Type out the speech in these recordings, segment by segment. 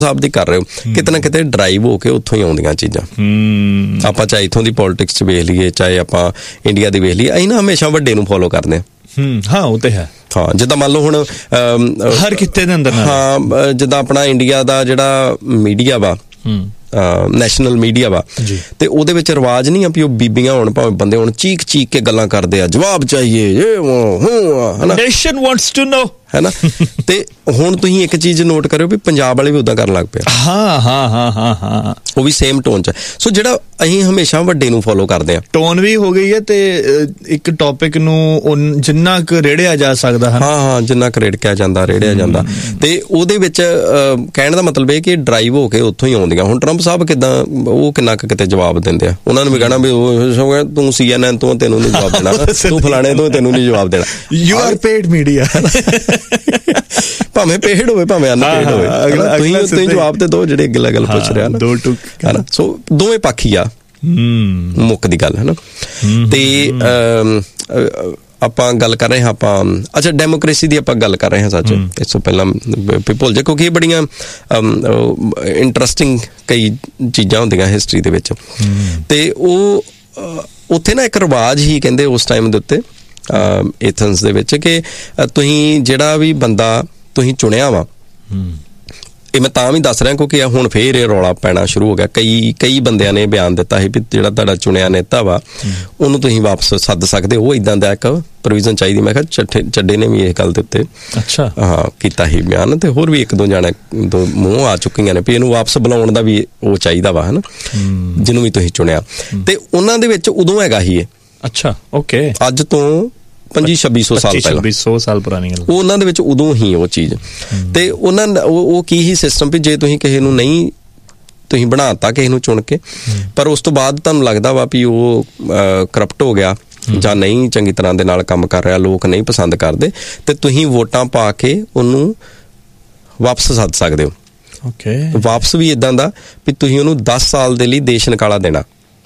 ਸਾਹਿਬ ਦੀ ਕਰ ਰਹੇ ਹੋ, ਕਿਤੇ ਨਾ ਕਿਤੇ ਡਰਾਈਵ ਹੋ ਕੇ ਉੱਥੋਂ ਹੀ ਆਉਂਦੀਆਂ ਚੀਜ਼ਾਂ। ਆਪਾਂ ਚਾਹੇ ਇੱਥੋਂ ਦੀ ਪੋਲੀਟਿਕਸ 'ਚ ਵੇਖ ਲਈਏ, ਚਾਹੇ ਆਪਾਂ ਇੰਡੀਆ ਦੀ ਵੇਖ ਲਈਏ, ਅਸੀਂ ਨਾ ਹਮੇਸ਼ਾ ਵੱਡੇ ਨੂੰ ਫੋਲੋ ਕਰਦੇ ਹਾਂ। ਹਾਂ, ਉਹ ਤੇ ਹੈ। ਹਾਂ, ਜਿੱਦਾਂ ਮੰਨ ਲਓ ਹੁਣ ਹਰ ਖਿੱਤੇ ਦੇ ਅੰਦਰ, ਹਾਂ, ਜਿੱਦਾਂ ਆਪਣਾ ਇੰਡੀਆ ਦਾ ਜਿਹੜਾ ਮੀਡੀਆ ਵਾ, ਨੈਸ਼ਨਲ ਮੀਡੀਆ ਵਾ, ਤੇ ਉਹਦੇ ਵਿੱਚ ਰਿਵਾਜ ਨਹੀਂ ਆ ਵੀ ਉਹ ਬੀਬੀਆਂ ਹੋਣ ਭਾਵੇਂ ਬੰਦੇ ਹੋਣ, ਚੀਕ ਚੀਕ ਕੇ ਗੱਲਾਂ ਕਰਦੇ ਆ, ਜਵਾਬ ਚਾਹੀਏ, ਨੇਸ਼ਨ ਵਾਂਟਸ ਟੂ ਨੋ, ਹੈ ਨਾ। ਤੇ ਹੁਣ ਤੁਸੀਂ ਇੱਕ ਚੀਜ਼ ਨੋਟ ਕਰਿਓ ਵੀ ਪੰਜਾਬ ਵਾਲੇ ਵੀ ਉਦਾਂ ਕਰਨ ਲੱਗ ਪਏ। ਹਾਂ, ਉਹ ਵੀ ਸੇਮ ਟੋਨ 'ਚ। ਸੋ ਜਿਹੜਾ ਅਸੀਂ ਹਮੇਸ਼ਾ ਵੱਡੇ ਨੂੰ ਫੋਲੋ ਕਰਦੇ ਹਾਂ, ਟੋਨ ਵੀ ਹੋ ਗਈ ਹੈ, ਤੇ ਇੱਕ ਟੌਪਿਕ ਨੂੰ ਜਿੰਨਾ ਕੁ ਰੇੜਿਆ ਜਾ ਸਕਦਾ ਹੈ, ਹਾਂ, ਜਿੰਨਾ ਕੁ ਰੇੜਿਆ ਜਾਂਦਾ। ਤੇ ਉਹਦੇ ਵਿੱਚ ਕਹਿਣ ਦਾ ਮਤਲਬ ਇਹ ਕਿ ਡਰਾਈਵ ਹੋ ਕੇ ਉੱਥੋਂ ਹੀ ਆਉਂਦੀਆਂ। ਹੁਣ ਟਰੰਪ ਸਾਹਿਬ ਕਿੱਦਾਂ, ਉਹ ਕਿੰਨਾ ਕੁ ਕਿਤੇ ਜਵਾਬ ਦਿੰਦੇ ਆ, ਉਹਨਾਂ ਨੂੰ ਵੀ ਕਹਿਣਾ ਵੀ ਤੂੰ CNN ਤੋਂ ਤੈਨੂੰ ਨਹੀਂ ਜਵਾਬ ਦੇਣਾ, ਤੂੰ ਫਲਾਣੇ ਤੋਂ ਤੈਨੂੰ ਨਹੀਂ ਜਵਾਬ ਦੇਣਾ। ਯੂ ਆਰ ਪੇਡ ਮੀਡੀਆ, ਭਾਵੇਂ ਪੇਡ ਹੋਵੇ ਭਾਵੇਂ ਅਨਪੇਡ ਹੋਵੇ, ਤੁਸੀਂ ਜਵਾਬ ਤੇ ਦੋ ਜਿਹੜੇ ਅਗਲਾ ਗੱਲ ਪੁੱਛ ਰਿਹਾ ਨਾ। ਸੋ ਦੋਵੇਂ ਪੱਖ ਹੀ ਆ, ਮੁੱਕ ਦੀ ਗੱਲ, ਹੈ ਨਾ। ਤੇ ਆਪਾਂ ਗੱਲ ਕਰ ਰਹੇ ਹਾਂ, ਅੱਛਾ, ਡੈਮੋਕ੍ਰੇਸੀ ਦੀ ਆਪਾਂ ਗੱਲ ਕਰ ਰਹੇ ਹਾਂ। ਸੱਚ, ਇਸ ਤੋਂ ਪਹਿਲਾਂ ਭੁੱਲ ਜਾ, ਕਿਉਂਕਿ ਇਹ ਬੜੀਆਂ ਇੰਟਰਸਟਿੰਗ ਕਈ ਚੀਜ਼ਾਂ ਹੁੰਦੀਆਂ ਹਿਸਟਰੀ ਦੇ ਵਿੱਚ। ਤੇ ਉਹ ਉੱਥੇ ਨਾ ਇੱਕ ਰਿਵਾਜ ਹੀ ਕਹਿੰਦੇ ਉਸ ਟਾਈਮ ਦੇ ਉੱਤੇ ਏਥਨਸ ਦੇ ਵਿੱਚ, ਕਿ ਤੁਸੀਂ ਜਿਹੜਾ ਵੀ ਬੰਦਾ ਤੁਸੀਂ ਚੁਣਿਆ ਵਾ, ਇਹ ਮੈਂ ਤਾਂ ਵੀ ਦੱਸ ਰਿਹਾ ਕਿਉਂਕਿ ਹੁਣ ਫੇਰ ਇਹ ਰੌਲਾ ਪੈਣਾ ਸ਼ੁਰੂ ਹੋ ਗਿਆ। ਕਈ ਬੰਦਿਆਂ ਨੇ ਬਿਆਨ ਦਿੱਤਾ ਸੀ ਵੀ ਜਿਹੜਾ ਤੁਹਾਡਾ ਚੁਣਿਆ ਨੇਤਾ ਵਾ ਉਹਨੂੰ ਤੁਸੀਂ ਵਾਪਸ ਸੱਦ ਸਕਦੇ ਹੋ, ਇੱਦਾਂ ਦਾ ਇੱਕ ਪ੍ਰੋਵੀਜ਼ਨ ਚਾਹੀਦੀ। ਮੈਂ ਕਿਹਾ ਚੱਡੇ ਨੇ ਵੀ ਇਹ ਗੱਲ ਦੇ ਉੱਤੇ ਕੀਤਾ ਸੀ ਬਿਆਨ, ਤੇ ਹੋਰ ਵੀ ਇੱਕ ਦੋ ਜਾਣੇ ਦੋ ਮੂੰਹ ਆ ਚੁੱਕੀਆਂ ਨੇ ਵੀ ਇਹਨੂੰ ਵਾਪਸ ਬੁਲਾਉਣ ਦਾ ਵੀ ਉਹ ਚਾਹੀਦਾ ਵਾ, ਹੈ ਨਾ, ਜਿਹਨੂੰ ਵੀ ਤੁਸੀਂ ਚੁਣਿਆ। ਤੇ ਉਹਨਾਂ ਦੇ ਵਿੱਚ ਉਦੋਂ ਹੈਗਾ ਹੀ ਇਹ, ਅੱਛਾ, ਓਕੇ, ਅੱਜ ਤੋਂ 2500 ਸਾਲ ਪਹਿਲਾਂ, 2600 ਸਾਲ ਪੁਰਾਣੀ ਗੱਲ, ਉਹਨਾਂ ਦੇ ਵਿੱਚ ਉਦੋਂ ਹੀ ਉਹ ਚੀਜ਼। ਤੇ ਉਹਨਾਂ ਉਹ ਕੀ ਹੀ ਸਿਸਟਮ ਵੀ ਜੇ ਤੁਸੀਂ ਕਿਸੇ ਨੂੰ ਨਹੀਂ, ਤੁਸੀਂ ਬਣਾਤਾ ਕਿਸੇ ਨੂੰ ਚੁਣ ਕੇ, ਪਰ ਉਸ ਤੋਂ ਬਾਅਦ ਤੁਹਾਨੂੰ ਲੱਗਦਾ ਵਾ ਵੀ ਉਹ ਕਰਪਟ ਹੋ ਗਿਆ ਜਾਂ ਨਹੀਂ ਚੰਗੀ ਤਰ੍ਹਾਂ ਦੇ ਨਾਲ ਕੰਮ ਕਰ ਰਿਹਾ, ਲੋਕ ਨਹੀਂ ਪਸੰਦ ਕਰਦੇ, ਤੇ ਤੁਸੀਂ ਵੋਟਾਂ ਪਾ ਕੇ ਉਹਨੂੰ ਵਾਪਸ ਸੱਦ ਸਕਦੇ ਹੋ। ਓਕੇ, ਵਾਪਸ ਵੀ ਇਦਾਂ ਦਾ ਵੀ ਤੁਸੀਂ ਉਹਨੂੰ 10 ਸਾਲ ਦੇ ਲਈ ਦੇਸ਼ ਨਿਕਾਲਾ ਦੇਣਾ,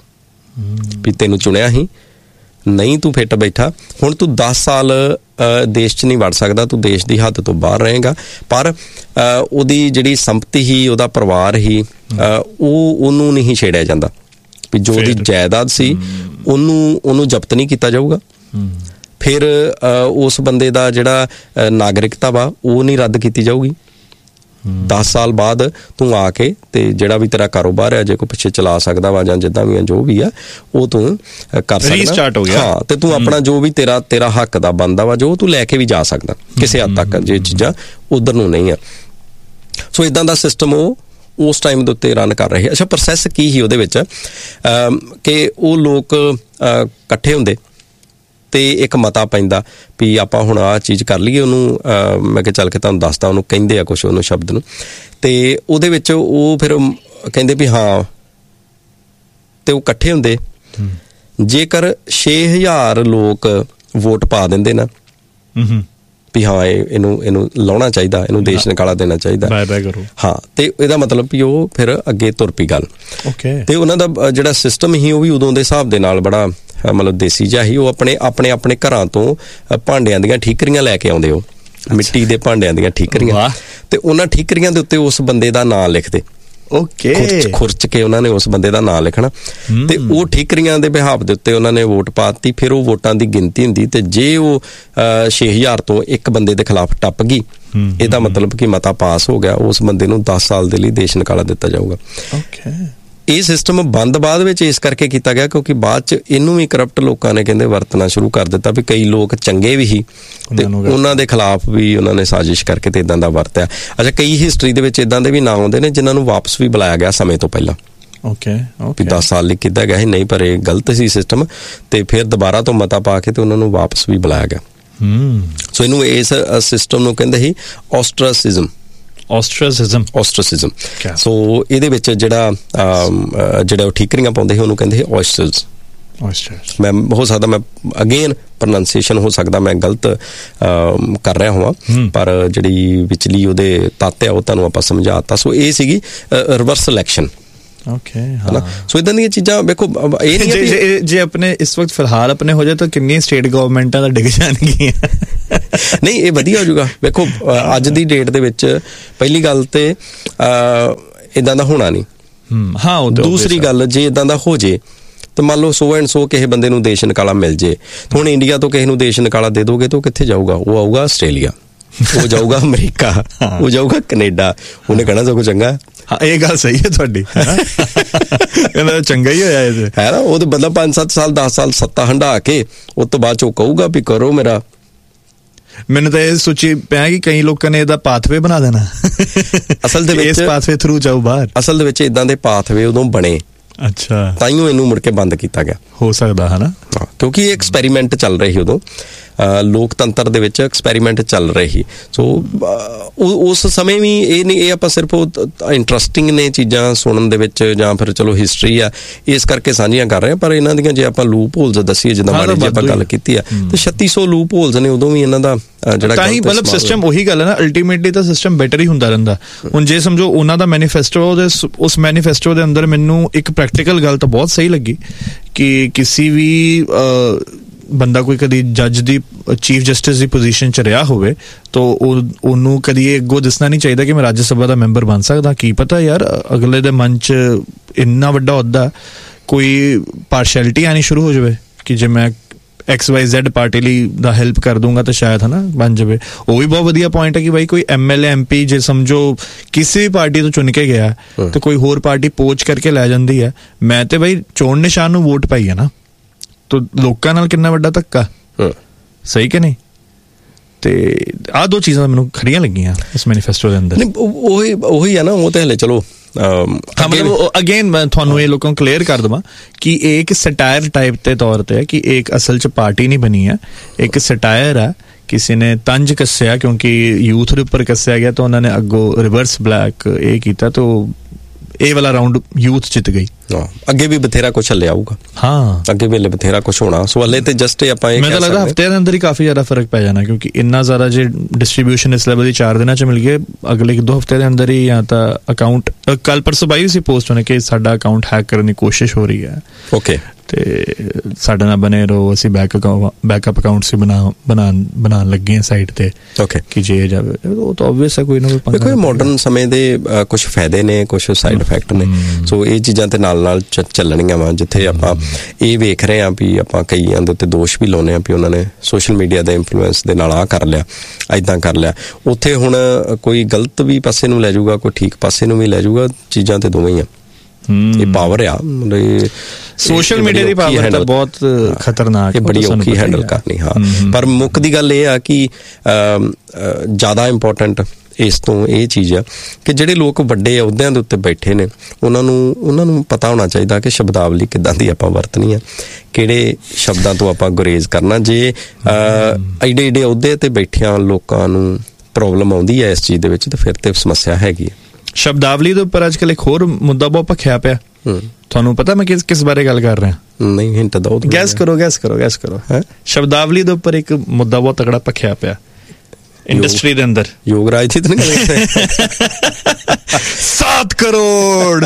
ਵੀ ਤੈਨੂੰ ਚੁਣਿਆ ਹੀ ਨਹੀਂ, ਤੂੰ ਫਿੱਟ ਬੈਠਾ, ਹੁਣ ਤੂੰ 10 ਸਾਲ ਦੇਸ਼ 'ਚ ਨਹੀਂ ਵੜ ਸਕਦਾ, ਤੂੰ ਦੇਸ਼ ਦੀ ਹੱਦ ਤੋਂ ਬਾਹਰ ਰਹੇਗਾ। ਪਰ ਉਹਦੀ ਜਿਹੜੀ ਸੰਪਤੀ ਹੀ, ਉਹਦਾ ਪਰਿਵਾਰ ਹੀ, ਉਹਨੂੰ ਨਹੀਂ ਛੇੜਿਆ ਜਾਂਦਾ, ਵੀ ਜੋ ਉਹਦੀ ਜਾਇਦਾਦ ਸੀ ਉਹਨੂੰ ਜ਼ਬਤ ਨਹੀਂ ਕੀਤਾ ਜਾਊਗਾ। ਫਿਰ ਉਸ ਬੰਦੇ ਦਾ ਜਿਹੜਾ ਨਾਗਰਿਕਤਾ ਵਾ ਉਹ ਨਹੀਂ ਰੱਦ ਕੀਤੀ ਜਾਊਗੀ। 10 ਸਾਲ ਬਾਅਦ ਤੂੰ ਆ ਕੇ ਤੇ ਜਿਹੜਾ ਵੀ ਤੇਰਾ ਕਾਰੋਬਾਰ ਹੈ, ਜੇ ਕੋਈ ਪਿੱਛੇ ਚਲਾ ਸਕਦਾ ਵਾ ਜਾਂ ਜਿੱਦਾਂ ਵੀ ਜੋ ਵੀ ਆ, ਉਹ ਤੂੰ ਕਰ ਸਕਦਾ, ਰੀਸਟਾਰਟ ਹੋ ਗਿਆ। ਹਾਂ, ਤੇ ਤੂੰ ਆਪਣਾ ਜੋ ਵੀ ਤੇਰਾ ਹੱਕ ਦਾ ਬਣਦਾ ਵਾ, ਜੋ ਤੂੰ ਲੈ ਕੇ ਵੀ ਜਾ ਸਕਦਾ ਕਿਸੇ ਹੱਦ ਤੱਕ, ਜੇ ਚੀਜ਼ਾਂ ਉਧਰ ਨੂੰ ਨਹੀਂ ਆ। ਸੋ ਇਦਾਂ ਦਾ ਸਿਸਟਮ ਉਹ ਉਸ ਟਾਈਮ ਦੇ ਉੱਤੇ ਰਨ ਕਰ ਰਹੇ। ਅੱਛਾ, ਪ੍ਰੋਸੈਸ ਕੀ ਸੀ ਉਹਦੇ ਵਿੱਚ, ਕਿ ਉਹ ਲੋਕ ਇਕੱਠੇ ਹੁੰਦੇ ਤੇ ਇੱਕ ਮਤਾ ਪੈਂਦਾ ਵੀ ਆਪਾਂ ਹੁਣ ਆਹ ਚੀਜ਼ ਕਰ ਲਈਏ। ਉਹਨੂੰ ਮੈਂ ਕਿਹਾ ਚੱਲ ਕੇ ਤੁਹਾਨੂੰ ਦੱਸਦਾ, ਉਹਨੂੰ ਕਹਿੰਦੇ ਆ ਕੁਛ, ਉਹਨੂੰ ਸ਼ਬਦ ਨੂੰ, ਤੇ ਉਹਦੇ ਵਿੱਚ ਉਹ ਫਿਰ ਕਹਿੰਦੇ ਵੀ ਹਾਂ, ਤੇ ਉਹ ਇਕੱਠੇ ਹੁੰਦੇ। ਜੇਕਰ 6000 ਲੋਕ ਵੋਟ ਪਾ ਦਿੰਦੇ ਨਾ ਵੀ ਹਾਂ ਇਹਨੂੰ ਲਾਉਣਾ ਚਾਹੀਦਾ, ਇਹਨੂੰ ਦੇਸ਼ ਨਿਕਾਲਾ ਦੇਣਾ ਚਾਹੀਦਾ, ਹਾਂ, ਤੇ ਇਹਦਾ ਮਤਲਬ ਵੀ ਉਹ ਫਿਰ ਅੱਗੇ ਤੁਰ ਪਈ ਗੱਲ। ਤੇ ਉਹਨਾਂ ਦਾ ਜਿਹੜਾ ਸਿਸਟਮ ਸੀ ਉਹ ਵੀ ਉਦੋਂ ਦੇ ਹਿਸਾਬ ਦੇ ਨਾਲ ਬੜਾ ਮਤਲਬ ਦੇਸੀ ਜਿਹਾ ਹੀ। ਉਹ ਆਪਣੇ ਘਰਾਂ ਤੋਂ ਭਾਂਡਿਆਂ ਦੀਆਂ ਠੀਕਰੀਆਂ ਲੈ ਕੇ ਆਉਂਦੇ, ਉਹ ਮਿੱਟੀ ਦੇ ਭਾਂਡਿਆਂ ਦੀਆਂ ਠੀਕਰੀਆਂ, ਤੇ ਉਹਨਾਂ ਠੀਕਰੀਆਂ ਦੇ ਉੱਤੇ ਉਸ ਬੰਦੇ ਦਾ ਨਾਂ ਲਿਖਦੇ। ਖੁਰਚ ਕੇ ਉਹਨਾਂ ਨੇ ਉਸ ਬੰਦੇ ਦਾ ਨਾਂ ਲਿਖਣਾ, ਤੇ ਉਹ ਠੀਕਰੀਆਂ ਦੇ ਬਿਹਾਫ ਦੇ ਉੱਤੇ ਉਹਨਾਂ ਨੇ ਵੋਟ ਪਾਤੀ। ਫਿਰ ਉਹ ਵੋਟਾਂ ਦੀ ਗਿਣਤੀ ਹੁੰਦੀ, ਤੇ ਜੇ ਉਹ 6000 ਤੋਂ ਇੱਕ ਬੰਦੇ ਦੇ ਖਿਲਾਫ ਟੱਪ ਗਈ, ਇਹਦਾ ਮਤਲਬ ਕਿ ਮਤਾ ਪਾਸ ਹੋ ਗਿਆ, ਉਸ ਬੰਦੇ ਨੂੰ 10 ਸਾਲ ਦੇ ਲਈ ਦੇਸ਼ ਨਿਕਾਲਾ ਦਿੱਤਾ ਜਾਊਗਾ। ਇਹ ਸਿਸਟਮ ਬੰਦ ਬਾਅਦ ਵਿੱਚ ਇਸ ਕਰਕੇ ਕੀਤਾ ਗਿਆ ਕਿਉਂਕਿ ਬਾਅਦ 'ਚ ਇਹਨੂੰ ਵੀ ਕਰਪਟ ਲੋਕਾਂ ਨੇ ਕਹਿੰਦੇ ਵਰਤਣਾ ਸ਼ੁਰੂ ਕਰ ਦਿੱਤਾ, ਵੀ ਕਈ ਲੋਕ ਚੰਗੇ ਵੀ ਸੀ ਤੇ ਉਹਨਾਂ ਦੇ ਖਿਲਾਫ ਵੀ ਉਹਨਾਂ ਨੇ ਸਾਜ਼ਿਸ਼ ਕਰਕੇ ਤੇ ਇੱਦਾਂ ਦਾ ਵਰਤਿਆ। ਅੱਛਾ, ਕਈ ਹਿਸਟਰੀ ਦੇ ਵਿੱਚ ਇੱਦਾਂ ਦੇ ਵੀ ਨਾਂ ਆਉਂਦੇ ਨੇ ਜਿਨ੍ਹਾਂ ਨੂੰ ਵਾਪਸ ਵੀ ਬੁਲਾਇਆ ਗਿਆ ਸਮੇਂ ਤੋਂ ਪਹਿਲਾਂ। ਵੀ 10 ਸਾਲ ਲਈ ਕੀਤਾ ਗਿਆ ਸੀ, ਨਹੀਂ ਪਰ ਇਹ ਗਲਤ ਸੀ ਸਿਸਟਮ, ਤੇ ਫਿਰ ਦੁਬਾਰਾ ਤੋਂ ਮਤਾ ਪਾ ਕੇ ਤੇ ਉਹਨਾਂ ਨੂੰ ਵਾਪਸ ਵੀ ਬੁਲਾਇਆ ਗਿਆ। ਸੋ ਇਹਨੂੰ ਇਸ ਸਿਸਟਮ ਨੂੰ ਕਹਿੰਦੇ ਸੀ ਆਸਟ੍ਰਾਸਿਜ਼ਮ। ਸੋ ਇਹਦੇ ਵਿੱਚ ਜਿਹੜਾ ਉਹ ਠੀਕਰੀਆਂ ਪਾਉਂਦੇ ਸੀ ਉਹਨੂੰ ਕਹਿੰਦੇ ਸੀ ਆਇਸਟਰਸ। ਮੈਂ ਹੋ ਸਕਦਾ ਮੈਂ ਅਗੇਨ ਪ੍ਰੋਨਾਂਸੀਏਸ਼ਨ ਹੋ ਸਕਦਾ ਮੈਂ ਗਲਤ ਕਰ ਰਿਹਾ ਹੋਵਾਂ, ਪਰ ਜਿਹੜੀ ਵਿਚਲੀ ਉਹਦੇ ਤੱਤ ਆ ਉਹ ਤੁਹਾਨੂੰ ਆਪਾਂ ਸਮਝਾਤਾ। ਸੋ ਇਹ ਸੀਗੀ ਰਿਵਰਸ ਇਲੈਕਸ਼ਨ, ਓਕੇ ਹਨਾ। ਸੋ ਇਦਾਂ ਦੀਆਂ ਚੀਜ਼ਾਂ ਵੇਖੋ, ਇਹ ਨਹੀਂ ਜੇ ਆਪਣੇ ਇਸ ਵਕਤ ਫਿਲਹਾਲ ਆਪਣੇ ਹੋ ਜਾਏ ਤਾਂ ਕਿੰਨੀਆਂ ਸਟੇਟ ਗਵਰਨਮੈਂਟਾਂ ਦਾ ਡਿੱਗ ਜਾਣਗੀਆਂ। ਨਹੀਂ, ਇਹ ਵਧੀਆ ਹੋ ਜਾਊਗਾ। ਵੇਖੋ ਅੱਜ ਦੀ ਡੇਟ ਦੇ ਵਿੱਚ ਪਹਿਲੀ ਗੱਲ ਤੇ ਇਦਾਂ ਦਾ ਹੋਣਾ ਨਹੀਂ। ਹਾਂ, ਦੂਸਰੀ ਗੱਲ, ਜੇ ਇਦਾਂ ਦਾ ਹੋ ਜੇ ਤਾਂ ਮੰਨ ਲਓ 100 ਕਿਸੇ ਬੰਦੇ ਨੂੰ ਦੇਸ਼ ਨਿਕਾਲਾ ਮਿਲ ਜੇ, ਹੁਣ ਇੰਡੀਆ ਤੋਂ ਕਿਸੇ ਨੂੰ ਦੇਸ਼ ਨਿਕਾਲਾ ਦੇ ਦੋਗੇ ਤਾਂ ਉਹ ਕਿੱਥੇ ਜਾਊਗਾ? ਉਹ ਆਊਗਾ ਆਸਟ੍ਰੇਲੀਆ, ਉਹ ਜਾਊਗਾ ਅਮਰੀਕਾ, ਉਹ ਜਾਊਗਾ ਕੈਨੇਡਾ। ਉਹਨੇ ਕਹਿਣਾ ਸਗੋਂ ਚੰਗਾ। ਹਾਂ, ਇਹ ਗੱਲ ਸਹੀ ਹੈ ਤੁਹਾਡੀ। ਕਹਿੰਦਾ ਚੰਗਾ ਹੀ ਹੋਇਆ ਇਹ ਹੈ ਨਾ। ਉਹ ਤਾਂ ਬੰਦਾ 5-7 ਸਾਲ 10 ਸਾਲ ਸੱਤਾ ਹੰਢਾ ਕੇ ਉਸ ਤੋਂ ਬਾਅਦ ਚ ਉਹ ਕਹੂਗਾ ਵੀ ਕਰੋ ਮੇਰਾ। ਮੈਨੂੰ ਤਾਂ ਇਹ ਸੋਚੀ ਪਿਆ ਕਿ ਕਈ ਲੋਕਾਂ ਨੇ ਇਹਦਾ ਪਾਥਵੇ ਬਣਾ ਦੇਣਾ ਅਸਲ ਦੇ ਵਿੱਚ, ਇਸ ਪਾਥਵੇ ਥਰੂ ਜਾਓ ਬਾਹਰ। ਅਸਲ ਦੇ ਵਿੱਚ ਇਦਾਂ ਦੇ ਪਾਥਵੇ ਉਦੋਂ ਬਣੇ, ਅੱਛਾ, ਤਾਈਓ ਇਹਨੂੰ ਮੁੜ ਕੇ ਬੰਦ ਕੀਤਾ ਗਿਆ। ਹੋ ਸਕਦਾ ਹੈ ਨਾ, ਕਿਉਂਕਿ ਇਹ ਐਕਸਪੈਰੀਮੈਂਟ ਚੱਲ ਰਹੇ ਸੀ ਉਦੋਂ, ਲੋਕਤੰਤਰ ਦੇ ਵਿੱਚ ਐਕਸਪੈਰੀਮੈਂਟ ਚੱਲ ਰਹੇ ਸੀ। ਸੋ ਉਸ ਸਮੇਂ ਵੀ ਇਹ ਨਹੀਂ, ਇਹ ਆਪਾਂ ਸਿਰਫ ਇੰਟਰਸਟਿੰਗ ਨੇ ਚੀਜ਼ਾਂ ਸੁਣਨ ਦੇ ਵਿੱਚ, ਜਾਂ ਫਿਰ ਚਲੋ ਹਿਸਟਰੀ ਆ ਇਸ ਕਰਕੇ ਸਾਂਝੀਆਂ ਕਰ ਰਹੇ ਹਾਂ। ਪਰ ਇਹਨਾਂ ਦੀਆਂ ਜੇ ਆਪਾਂ ਲੂਪ ਹੋਲਸ ਦੱਸੀਏ, ਜਿੱਦਾਂ ਮਾੜੀ ਜੀ ਆਪਾਂ ਗੱਲ ਕੀਤੀ ਆ, ਤੇ 3600 ਲੂਪ ਹੋਲਸ ਨੇ ਉਦੋਂ ਵੀ ਇਹਨਾਂ ਦਾ ਜਿਹੜਾ। ਤਾਂ ਹੀ ਮਤਲਬ ਸਿਸਟਮ ਉਹੀ ਗੱਲ ਹੈ ਨਾ, ਅਲਟੀਮੇਟਲੀ ਤਾਂ ਸਿਸਟਮ ਬੈਟਰ ਹੀ ਹੁੰਦਾ ਰਹਿੰਦਾ। ਹੁਣ ਜੇ ਸਮਝੋ ਉਹਨਾਂ ਦਾ ਮੈਨੀਫੈਸਟੋ, ਉਸ ਮੈਨੀਫੈਸਟੋ ਦੇ ਅੰਦਰ ਮੈਨੂੰ ਇੱਕ ਪ੍ਰੈਕਟੀਕਲ ਗੱਲ ਤਾਂ ਬਹੁਤ ਸਹੀ ਲੱਗੀ ਕਿ ਕਿਸੇ ਵੀ ਬੰਦਾ ਕੋਈ ਕਦੀ ਜੱਜ ਦੀ, ਚੀਫ ਜਸਟਿਸ ਦੀ ਪੋਜੀਸ਼ਨ 'ਚ ਰਿਹਾ ਹੋਵੇ ਤਾਂ ਉਹਨੂੰ ਕਦੀ ਇਹ ਅੱਗੋਂ ਦੱਸਣਾ ਨਹੀਂ ਚਾਹੀਦਾ ਕਿ ਮੈਂ ਰਾਜ ਸਭਾ ਦਾ ਮੈਂਬਰ ਬਣ ਸਕਦਾ। ਕੀ ਪਤਾ ਯਾਰ ਅਗਲੇ ਦੇ ਮਨ 'ਚ ਇੰਨਾ ਵੱਡਾ ਅਹੁਦਾ, ਕੋਈ ਪਾਰਸ਼ੈਲਿਟੀ ਆਣੀ ਸ਼ੁਰੂ ਹੋ ਜਾਵੇ ਕਿ ਜੇ ਮੈਂ XYZ ਪਾਰਟੀ ਲਈ ਦਾ ਹੈਲਪ ਕਰ ਦੂੰਗਾ ਤਾਂ ਸ਼ਾਇਦ ਹੈ ਨਾ ਬਣ ਜਾਵੇ। ਉਹ ਵੀ ਬਹੁਤ ਵਧੀਆ ਪੁਆਇੰਟ ਹੈ ਕਿ ਬਾਈ ਕੋਈ MLA MP ਜੇ ਸਮਝੋ ਕਿਸੇ ਵੀ ਪਾਰਟੀ ਤੋਂ ਚੁਣ ਕੇ ਗਿਆ ਤੇ ਕੋਈ ਹੋਰ ਪਾਰਟੀ ਪੋਚ ਕਰਕੇ ਲੈ ਜਾਂਦੀ ਹੈ, ਮੈਂ ਤੇ ਬਾਈ ਚੋਣ ਨਿਸ਼ਾਨ ਨੂੰ ਵੋਟ ਪਾਈ ਹੈ ਨਾ, ਤਾਂ ਲੋਕਾਂ ਨਾਲ ਕਿੰਨਾ ਵੱਡਾ ਧੱਕਾ, ਸਹੀ ਕਿ ਨਹੀਂ? ਤੇ ਆਹ ਦੋ ਚੀਜ਼ਾਂ ਮੈਨੂੰ ਖਰੀਆਂ ਲੱਗੀਆਂ ਇਸ ਮੈਨੀਫੈਸਟੋ ਦੇ ਅੰਦਰ। ਉਹੀ ਆ ਨਾ, ਉਹ ਤਾਂ ਹਲੇ ਚਲੋ ਮਤਲਬ ਅਗੇਨ ਮੈਂ ਤੁਹਾਨੂੰ ਇਹ ਲੋਕਾਂ ਨੂੰ ਕਲੀਅਰ ਕਰ ਦਵਾਂ ਕਿ ਇਹ ਇੱਕ ਸਟਾਇਰ ਟਾਈਪ ਦੇ ਤੌਰ ਤੇ ਹੈ ਕਿ ਇੱਕ ਅਸਲ 'ਚ ਪਾਰਟੀ ਨਹੀਂ ਬਣੀ ਹੈ, ਇੱਕ ਸਟਾਇਰ ਹੈ। ਕਿਸੇ ਨੇ ਤੰਜ ਕੱਸਿਆ ਕਿਉਂਕਿ ਯੂਥ ਦੇ ਉੱਪਰ ਕੱਸਿਆ ਗਿਆ ਤਾਂ ਉਹਨਾਂ ਨੇ ਅੱਗੋਂ ਰਿਵਰਸ ਬਲੈਕ ਇਹ ਕੀਤਾ, ਤਾਂ ਇਹ ਵਾਲਾ ਰਾਊਂਡ ਯੂਥ ਜਿੱਤ ਗਈ। ਅੱਗੇ ਵੀ ਬਥੇਰਾ ਕੁਛ ਹੱਲੇ ਆਊਗਾ। ਹਾਂ, ਅੱਗੇ ਵੇਲੇ ਬਥੇਰਾ ਕੁਛ ਹੋਣਾ। ਸੋ ਹੱਲੇ ਤੇ ਜਸਟ ਆਪਾਂ ਇਹ, ਮੈਨੂੰ ਲੱਗਦਾ ਹਫ਼ਤੇ ਦੇ ਅੰਦਰ ਹੀ ਕਾਫੀ ਜ਼ਿਆਦਾ ਫਰਕ ਪੈ ਜਾਣਾ, ਕਿਉਂਕਿ ਇੰਨਾ ਜ਼ਿਆਦਾ ਜੇ ਡਿਸਟ੍ਰੀਬਿਊਸ਼ਨ ਇਸ ਲੈਵਲ ਦੀ 4 ਦਿਨਾਂ 'ਚ ਮਿਲ ਗਏ, ਅਗਲੇ 2 ਹਫ਼ਤੇ ਦੇ ਅੰਦਰ ਹੀ ਜਾਂ ਤਾਂ ਅਕਾਊਂਟ, ਕੱਲ ਪਰਸੋਂ ਬਾਈ ਸੀ ਪੋਸਟ ਹੋਣੇ ਕਿ ਸਾਡਾ ਅਕਾਊਂਟ ਹੈਕ ਕਰਨ ਦੀ ਕੋਸ਼ਿਸ਼ ਹੋ ਰਹੀ ਹੈ। ਓਕੇ, ਤੇ ਸਾਡੇ ਨਾਲ ਬਣੇ ਰਹੋ, ਅਸੀਂ ਬੈਕਅਪ ਅਕਾਊਂਟਸ ਵੀ ਬਣਾਉਣ ਲੱਗੇ ਹਾਂ ਸਾਈਟ ਤੇ। ਓਕੇ, ਕਿ ਜੇ ਜਾਵੇ ਉਹ ਤਾਂ ਆਬਵੀਅਸ ਹੈ ਕੋਈ ਨਾ ਕੋਈ। ਦੇਖੋ, ਇਹ ਮਾਡਰਨ ਸਮੇਂ ਦੇ ਕੁਝ ਫਾਇਦੇ ਨੇ, ਕੁਝ ਸਾਈਡ ਇਫੈਕਟ ਨੇ। ਸੋ ਇਹ ਚੀਜ਼ਾਂ ਤੇ ਨਾਲ ਚੱਲਣੀਆਂ ਵਾ। ਜਿੱਥੇ ਆਪਾਂ ਇਹ ਵੇਖ ਰਹੇ ਹਾਂ ਵੀ ਆਪਾਂ ਕਈਆਂ ਦੇ ਉੱਤੇ ਦੋਸ਼ ਵੀ ਲਾਉਂਦੇ ਹਾਂ ਵੀ ਉਹਨਾਂ ਨੇ ਸੋਸ਼ਲ ਮੀਡੀਆ ਦੇ ਇਨਫਲੂਐਂਸ ਦੇ ਨਾਲ ਆਹ ਕਰ ਲਿਆ, ਏਦਾਂ ਕਰ ਲਿਆ, ਉੱਥੇ ਹੁਣ ਕੋਈ ਗਲਤ ਵੀ ਪਾਸੇ ਨੂੰ ਲੈ ਜਾਊਗਾ, ਕੋਈ ਠੀਕ ਪਾਸੇ ਨੂੰ ਵੀ ਲੈ ਜਾਊਗਾ। ਚੀਜ਼ਾਂ ਤੇ ਦੋਵੇਂ ਹੀ ਆ। ਇਹ ਪਾਵਰ ਆ, ਸੋਸ਼ਲ ਮੀਡੀਆ ਦੀ ਪਾਵਰ ਤਾਂ ਬਹੁਤ ਖਤਰਨਾਕ, ਇਹ ਬੜੀ ਔਖੀ ਹੈਂਡਲ ਕਰਨੀ। ਹਾਂ, ਪਰ ਮੁੱਖ ਦੀ ਗੱਲ ਇਹ ਆ ਕਿ ਜ਼ਿਆਦਾ ਇੰਪੋਰਟੈਂਟ ਇਸ ਤੋਂ ਇਹ ਚੀਜ਼ ਆ ਕਿ ਜਿਹੜੇ ਲੋਕ ਵੱਡੇ ਅਹੁਦਿਆਂ ਦੇ ਉੱਤੇ ਬੈਠੇ ਨੇ ਉਹਨਾਂ ਨੂੰ ਪਤਾ ਹੋਣਾ ਚਾਹੀਦਾ ਕਿ ਸ਼ਬਦਾਵਲੀ ਕਿੱਦਾਂ ਦੀ ਆਪਾਂ ਵਰਤਣੀ ਆ, ਕਿਹੜੇ ਸ਼ਬਦਾਂ ਤੋਂ ਆਪਾਂ ਗੁਰੇਜ਼ ਕਰਨਾ। ਜੇ ਐਡੇ ਅਹੁਦੇ ਤੇ ਬੈਠਿਆਂ ਲੋਕਾਂ ਨੂੰ ਪ੍ਰੋਬਲਮ ਆਉਂਦੀ ਹੈ ਇਸ ਚੀਜ਼ ਦੇ ਵਿੱਚ, ਤਾਂ ਫਿਰ ਤੇ ਸਮੱਸਿਆ ਹੈਗੀ। ਸ਼ਬਦਾਵਲੀ ਦੇ ਉੱਪਰ ਅੱਜ ਕੱਲ੍ਹ ਇੱਕ ਹੋਰ ਮੁੱਦਾ ਬਹੁਤ ਭਖਿਆ ਪਿਆ। ਤੁਹਾਨੂੰ ਪਤਾ ਮੈਂ ਕਿਸ ਬਾਰੇ ਗੱਲ ਕਰ ਰਿਹਾ? ਨਹੀਂ, ਹਿੰਟ ਦਿਓ। ਗੈਸ ਕਰੋ। ਸ਼ਬਦਾਵਲੀ ਦੇ ਉੱਪਰ ਇੱਕ ਮੁੱਦਾ ਬਹੁਤ ਤਕੜਾ ਭਖਿਆ ਪਿਆ ਇੰਡਸਟਰੀ ਦੇ ਅੰਦਰ। ਯੋਗ ਰਾਜ ਦੀ ਤਾਂ ਨਹੀਂ ਗੱਲ? 7 ਕਰੋੜ।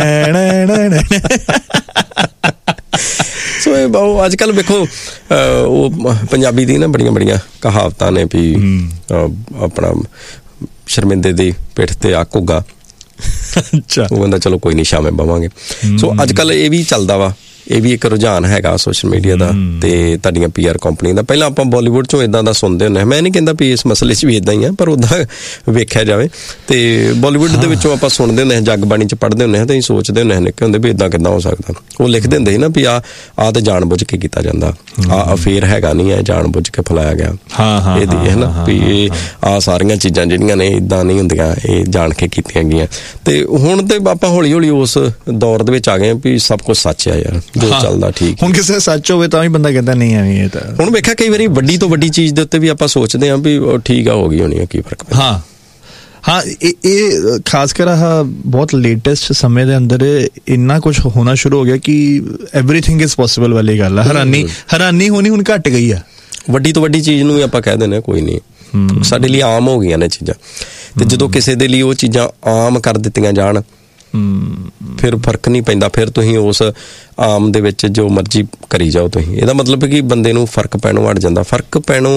ਸੋ ਇਹ ਅੱਜ ਕੱਲ੍ਹ ਵੇਖੋ, ਉਹ ਪੰਜਾਬੀ ਦੀ ਨਾ ਬੜੀਆਂ ਕਹਾਵਤਾਂ ਨੇ ਵੀ ਆਪਣਾ ਸ਼ਰਮਿੰਦੇ ਦੀ ਪਿੱਠ ਤੇ ਆ ਘੁੱਗਾ। ਅੱਛਾ, ਉਹ ਕਹਿੰਦਾ ਚਲੋ ਕੋਈ ਨਹੀਂ, ਸ਼ਾਮੇ ਬਵਾਂਗੇ। ਸੋ ਅੱਜ ਕੱਲ੍ਹ ਇਹ ਵੀ ਚੱਲਦਾ ਵਾ, ਇਹ ਵੀ ਇੱਕ ਰੁਝਾਨ ਹੈਗਾ ਸੋਸ਼ਲ ਮੀਡੀਆ ਦਾ ਤੇ ਤੁਹਾਡੀਆਂ PR ਕੰਪਨੀ ਦਾ। ਪਹਿਲਾਂ ਆਪਾਂ ਬਾਲੀਵੁੱਡ 'ਚੋਂ ਇਦਾਂ ਦਾ ਸੁਣਦੇ ਹੁੰਦੇ ਹਾਂ। ਮੈਂ ਨਹੀਂ ਕਹਿੰਦਾ ਵੀ ਇਸ ਮਸਲੇ 'ਚ ਵੀ ਇਦਾਂ ਹੀ ਆ, ਪਰ ਉੱਦਾਂ ਵੇਖਿਆ ਜਾਵੇ ਤੇ ਬਾਲੀਵੁੱਡ ਦੇ ਵਿੱਚੋਂ ਆਪਾਂ ਸੁਣਦੇ ਹੁੰਦੇ ਹਾਂ, ਜਗਬਾਣੀ 'ਚ ਪੜ੍ਹਦੇ ਹੁੰਦੇ ਹਾਂ ਤੇ ਅਸੀਂ ਸੋਚਦੇ ਹੁੰਦੇ ਹਾਂ ਨਿੱਕੇ ਹੁੰਦੇ ਵੀ ਇਦਾਂ ਕਿੱਦਾਂ ਹੋ ਸਕਦਾ। ਉਹ ਲਿਖਦੇ ਹੁੰਦੇ ਸੀ ਨਾ ਵੀ ਆਹ ਤੇ ਜਾਣ ਬੁੱਝ ਕੇ ਕੀਤਾ ਜਾਂਦਾ, ਆਹ ਅਫੇਅਰ ਹੈਗਾ ਨਹੀਂ ਹੈ, ਜਾਣ ਬੁੱਝ ਕੇ ਫੈਲਾਇਆ ਗਿਆ ਇਹਦੀ, ਹੈ ਨਾ, ਵੀ ਇਹ ਆਹ ਸਾਰੀਆਂ ਚੀਜ਼ਾਂ ਜਿਹੜੀਆਂ ਨੇ ਇਦਾਂ ਨਹੀਂ ਹੁੰਦੀਆਂ, ਇਹ ਜਾਣ ਕੇ ਕੀਤੀਆਂ ਗਈਆਂ। ਤੇ ਹੁਣ ਤੇ ਆਪਾਂ ਹੌਲੀ ਹੌਲੀ ਉਸ ਦੌਰ ਦੇ ਵਿੱਚ ਆ ਗਏ ਵੀ ਸਭ ਕੁਝ ਸੱਚ ਆ ਯਾਰ, ਜੋ ਚੱਲਦਾ ਠੀਕ। ਹੁਣ ਕਿਸੇ ਸੱਚ ਹੋਵੇ ਤਾਂ ਵੀ ਬੰਦਾ ਕਹਿੰਦਾ ਨਹੀਂ ਐਵੇਂ ਇਹ ਤਾਂ। ਹੁਣ ਵੇਖਿਆ ਕਈ ਵਾਰੀ ਵੱਡੀ ਤੋਂ ਵੱਡੀ ਚੀਜ਼ ਦੇ ਉੱਤੇ ਵੀ ਆਪਾਂ ਸੋਚਦੇ ਹਾਂ ਵੀ ਠੀਕ ਆ, ਹੋ ਗਈ ਹੋਣੀ ਆ, ਕੀ ਫਰਕ ਪੈਂਦਾ। ਹਾਂ, ਇਹ ਖਾਸ ਕਰ ਬਹੁਤ ਲੇਟੈਸਟ ਸਮੇਂ ਦੇ ਅੰਦਰ ਇੰਨਾ ਕੁਝ ਹੋਣਾ ਸ਼ੁਰੂ ਹੋ ਗਿਆ ਕਿ ਐਵਰੀਥਿੰਗ ਇਜ਼ ਪੋਸੀਬਲ ਵਾਲੀ ਗੱਲ ਆ। ਹੈਰਾਨੀ ਹੋਣੀ ਹੁਣ ਘਟ ਗਈ ਆ। ਵੱਡੀ ਤੋਂ ਵੱਡੀ ਚੀਜ਼ ਨੂੰ ਵੀ ਆਪਾਂ ਕਹਿ ਦਿੰਦੇ ਹਾਂ ਕੋਈ ਨਹੀਂ, ਸਾਡੇ ਲਈ ਆਮ ਹੋ ਗਈਆਂ ਨੇ ਚੀਜ਼ਾਂ। ਤੇ ਜਦੋਂ ਕਿਸੇ ਦੇ ਲਈ ਉਹ ਚੀਜ਼ਾਂ ਆਮ ਕਰ ਦਿੱਤੀਆਂ ਜਾਣ ਫਿਰ ਫਰਕ ਨਹੀਂ ਪੈਂਦਾ, ਫਿਰ ਤੁਸੀਂ ਉਸ ਆਮ ਦੇ ਵਿੱਚ ਜੋ ਮਰਜ਼ੀ ਕਰੀ ਜਾਓ ਤੁਸੀਂ। ਇਹਦਾ ਮਤਲਬ ਕਿ ਬੰਦੇ ਨੂੰ ਫਰਕ ਪੈਣੋਂ ਹਟ ਜਾਂਦਾ। ਫਰਕ ਪੈਣੋਂ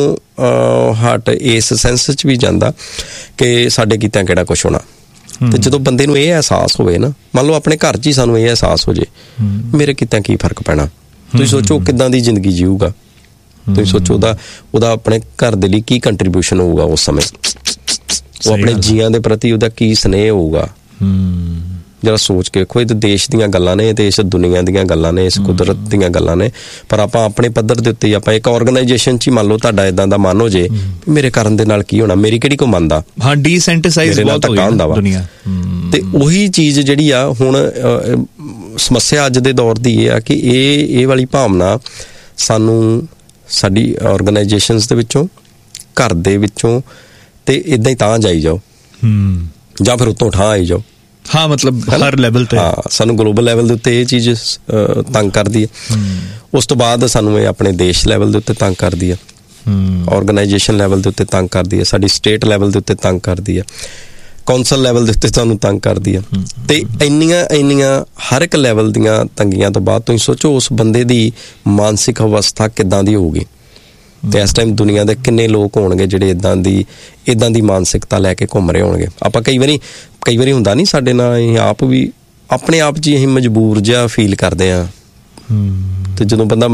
ਹਟ ਇਸ ਸੈਂਸ 'ਚ ਵੀ ਜਾਂਦਾ ਕਿ ਸਾਡੇ ਕੀਤਿਆਂ ਕਿਹੜਾ ਕੁਛ ਹੋਣਾ। ਤੇ ਜਦੋਂ ਬੰਦੇ ਨੂੰ ਇਹ ਅਹਿਸਾਸ ਹੋਵੇ ਨਾ, ਮੰਨ ਲਓ ਆਪਣੇ ਘਰ 'ਚ ਹੀ ਸਾਨੂੰ ਇਹ ਅਹਿਸਾਸ ਹੋ ਜੇ ਮੇਰੇ ਕੀਤਿਆਂ ਕੀ ਫਰਕ ਪੈਣਾ, ਤੁਸੀਂ ਸੋਚੋ ਕਿੱਦਾਂ ਦੀ ਜ਼ਿੰਦਗੀ ਜੀਊਗਾ। ਤੁਸੀਂ ਸੋਚੋ ਉਹਦਾ ਆਪਣੇ ਘਰ ਦੇ ਲਈ ਕੀ ਕੰਟਰੀਬਿਊਸ਼ਨ ਹੋਊਗਾ ਉਸ ਸਮੇਂ, ਉਹ ਆਪਣੇ ਜੀਆਂ ਦੇ ਪ੍ਰਤੀ ਉਹਦਾ ਕੀ ਸਨੇਹ ਹੋਊਗਾ। ਜਰਾ ਸੋਚ ਕੇ ਦੇਖੋ, ਇਹ ਤਾਂ ਦੇਸ਼ ਦੀਆਂ ਗੱਲਾਂ ਨੇ, ਤੇ ਇਸ ਦੁਨੀਆ ਦੀਆਂ ਗੱਲਾਂ ਨੇ, ਇਸ ਕੁਦਰਤ ਦੀਆਂ ਗੱਲਾਂ ਨੇ। ਪਰ ਆਪਾਂ ਆਪਣੇ ਪੱਧਰ ਦੇ ਉੱਤੇ ਆਪਾਂ ਇੱਕ ਆਰਗੇਨਾਈਜੇਸ਼ਨ 'ਚ ਹੀ ਮੰਨ ਲਓ ਤੁਹਾਡਾ ਏਦਾਂ ਦਾ ਮਨ ਹੋ ਜੇ ਮੇਰੇ ਕਰਨ ਦੇ ਨਾਲ ਕੀ ਹੋਣਾ, ਮੇਰੀ ਕਿਹੜੀ ਕੋ ਮੰਨਦਾ। ਹਾਂ, ਡੀਸੈਂਟੀਸਾਈਜ਼ ਬਹੁਤ ਹੋ ਗਿਆ ਦੁਨੀਆ। ਤੇ ਉਹੀ ਚੀਜ਼ ਜਿਹੜੀ ਆ ਹੁਣ ਸਮੱਸਿਆ ਅੱਜ ਦੇ ਦੌਰ ਦੀ ਇਹ ਆ ਕਿ ਇਹ ਵਾਲੀ ਭਾਵਨਾ ਸਾਨੂੰ ਸਾਡੀ ਆਰਗੇਨਾਈਜੇਸ਼ਨਸ ਦੇ ਵਿੱਚੋਂ, ਘਰ ਦੇ ਵਿੱਚੋਂ, ਤੇ ਇੱਦਾਂ ਹੀ ਤਾਂ ਜਾਈ ਜਾਓ ਜਾਂ ਫਿਰ ਉੱਤੋਂ ਠਾਂ ਆਈ ਜਾਓ। ਹਾਂ, ਮਤਲਬ ਹਰ ਲੈਵਲ ਤੇ ਸਾਨੂੰ ਗਲੋਬਲ ਲੈਵਲ ਦੇ ਉੱਤੇ ਇਹ ਚੀਜ਼ ਤੰਗ ਕਰਦੀ ਹੈ। ਉਸ ਤੋਂ ਬਾਅਦ ਸਾਨੂੰ ਇਹ ਆਪਣੇ ਦੇਸ਼ ਲੈਵਲ ਦੇ ਉੱਤੇ ਤੰਗ ਕਰਦੀ ਹੈ, ਆਰਗੇਨਾਈਜੇਸ਼ਨ ਲੈਵਲ ਦੇ ਉੱਤੇ ਤੰਗ ਕਰਦੀ ਹੈ, ਸਾਡੀ ਸਟੇਟ ਲੈਵਲ ਦੇ ਉੱਤੇ ਤੰਗ ਕਰਦੀ ਹੈ, ਕੌਂਸਲ ਲੈਵਲ ਦੇ ਉੱਤੇ ਸਾਨੂੰ ਤੰਗ ਕਰਦੀ ਹੈ। ਤੇ ਇੰਨੀਆਂ ਹਰ ਇੱਕ ਲੈਵਲ ਦੀਆਂ ਤੰਗੀਆਂ ਤੋਂ ਬਾਅਦ ਤੁਸੀਂ ਸੋਚੋ ਉਸ ਬੰਦੇ ਦੀ ਮਾਨਸਿਕ ਅਵਸਥਾ ਕਿੱਦਾਂ ਦੀ ਹੋਊਗੀ। ਤੇ ਇਸ ਟਾਈਮ ਦੁਨੀਆ ਦੇ ਕਿੰਨੇ ਲੋਕ ਹੋਣਗੇ ਜਿਹੜੇ ਇੱਦਾਂ ਦੀ ਮਾਨਸਿਕਤਾ ਲੈ ਕੇ ਘੁੰਮ ਰਹੇ ਹੋਣਗੇ। ਆਪਾਂ ਕਈ ਵਾਰੀ ਹੁੰਦਾ ਨਹੀਂ ਸਾਡੇ ਨਾਲ, ਅਸੀਂ ਆਪ ਵੀ ਆਪਣੇ ਆਪ 'ਚ ਹੀ ਅਸੀਂ ਮਜਬੂਰ ਜਿਹਾ ਫੀਲ ਕਰਦੇ ਹਾਂ। ਤੇ ਜਦੋਂ ਬੰਦਾ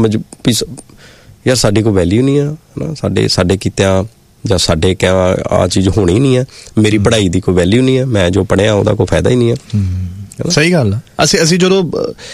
ਯਾਰ ਸਾਡੀ ਕੋਈ ਵੈਲਿਊ ਨਹੀਂ ਆ ਨਾ, ਸਾਡੇ ਕੀਤਿਆਂ ਜਾਂ ਸਾਡੇ ਕਿਆ ਆਹ ਚੀਜ਼ ਹੋਣੀ ਨਹੀਂ ਹੈ, ਮੇਰੀ ਪੜ੍ਹਾਈ ਦੀ ਕੋਈ ਵੈਲਿਊ ਨਹੀਂ ਹੈ, ਮੈਂ ਜੋ ਪੜ੍ਹਿਆ ਉਹਦਾ ਕੋਈ ਫਾਇਦਾ ਹੀ ਨਹੀਂ ਹੈ। ਸਹੀ ਗੱਲ ਆ। ਅਸੀਂ ਜਦੋਂ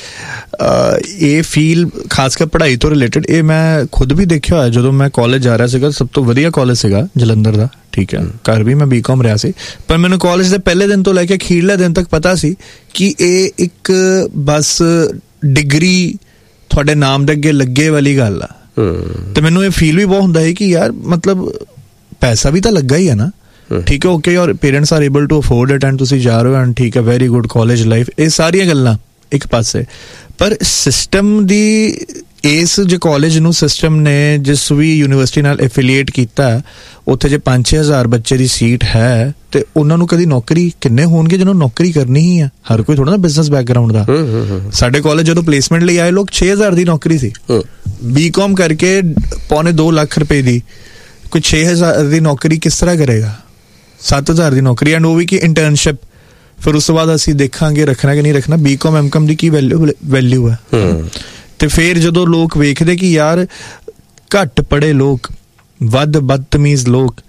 ਇਹ ਫੀਲ ਖਾਸ ਕਰ ਪੜ੍ਹਾਈ ਤੋਂ ਰਿਲੇਟਡ, ਇਹ ਮੈਂ ਖੁਦ ਵੀ ਦੇਖਿਆ ਹੋਇਆ। ਜਦੋਂ ਮੈਂ ਕਾਲਜ ਜਾ ਰਿਹਾ ਸੀਗਾ, ਸਭ ਤੋਂ ਵਧੀਆ ਕਾਲਜ ਸੀਗਾ ਜਲੰਧਰ ਦਾ, ਠੀਕ ਹੈ, ਘਰ ਵੀ ਮੈਂ BCom ਰਿਹਾ ਸੀ, ਪਰ ਮੈਨੂੰ ਕਾਲਜ ਦੇ ਪਹਿਲੇ ਦਿਨ ਤੋਂ ਲੈ ਕੇ ਅਖੀਰਲੇ ਦਿਨ ਤੱਕ ਪਤਾ ਸੀ ਕਿ ਇਹ ਇੱਕ ਬਸ ਡਿਗਰੀ ਤੁਹਾਡੇ ਨਾਮ ਦੇ ਅੱਗੇ ਲੱਗੇ ਵਾਲੀ ਗੱਲ ਆ। ਤੇ ਮੈਨੂੰ ਇਹ ਫੀਲ ਵੀ ਬਹੁਤ ਹੁੰਦਾ ਹੈ ਕਿ ਯਾਰ ਮਤਲਬ ਪੈਸਾ ਵੀ ਤਾਂ ਲੱਗਾ ਹੀ ਹੈ ਨਾ, ਠੀਕ ਹੈ, ਓਕੇ, ਔਰ parents R able to afford it and ਤੁਸੀਂ ਜਾ ਰਹੇ ਹੋ ਐਂਡ ਠੀਕ ਹੈ, ਵੈਰੀ ਗੁੱਡ ਕਾਲਜ ਲਾਈਫ, ਇਹ ਸਾਰੀਆਂ ਗੱਲਾਂ ਇੱਕ ਪਾਸੇ। ਪਰ ਸਿਸਟਮ ਦੀ ਇਸ ਜੇ ਕਾਲਜ ਨੂੰ ਸਿਸਟਮ ਨੇ ਜਿਸ ਵੀ ਯੂਨੀਵਰਸਿਟੀ ਨਾਲ ਐਫੀਲੀਏਟ ਕੀਤਾ, ਉੱਥੇ ਜੇ 5-6 ਹਜ਼ਾਰ ਬੱਚੇ ਦੀ ਸੀਟ ਹੈ ਤੇ ਉਹਨਾਂ ਨੂੰ ਕਦੀ ਨੌਕਰੀ ਕਿੰਨੇ ਹੋਣਗੇ ਜਿਹਨੂੰ ਨੌਕਰੀ ਕਰਨੀ ਹੀ ਆ। ਹਰ ਕੋਈ ਥੋੜਾ ਨਾ ਬਿਜ਼ਨਸ ਬੈਕਗਰਾਉਂਡ ਦਾ। ਸਾਡੇ ਕਾਲਜ ਜਦੋਂ ਪਲੇਸਮੈਂਟ ਲਈ ਆਏ ਲੋਕ 6,000 ਦੀ ਨੌਕਰੀ ਸੀ, BCom ਕਰਕੇ 2.25 ਲੱਖ ਰੁਪਏ ਦੀ, ਕੋਈ 6,000 ਦੀ ਨੌਕਰੀ ਕਿਸ ਤਰ੍ਹਾਂ ਕਰੇਗਾ? 7,000 ਦੀ ਨੌਕਰੀ, ਐਂਡ ਉਹ ਵੀ ਕਿ ਇੰਟਰਨਸ਼ਿਪ। ਫਿਰ ਉਸ ਤੋਂ ਬਾਅਦ ਅਸੀਂ ਦੇਖਾਂਗੇ ਰੱਖਣਾ ਕਿ ਨਹੀਂ ਰੱਖਣਾ। BCom MCom ਦੀ ਕੀ ਵੈਲਿਊ ਹੈ? ਤੇ ਫਿਰ ਜਦੋਂ ਲੋਕ ਵੇਖਦੇ ਕਿ ਯਾਰ ਘੱਟ ਪੜ੍ਹੇ ਲੋਕ, ਵੱਧ ਬਦਤਮੀਜ਼ ਲੋਕ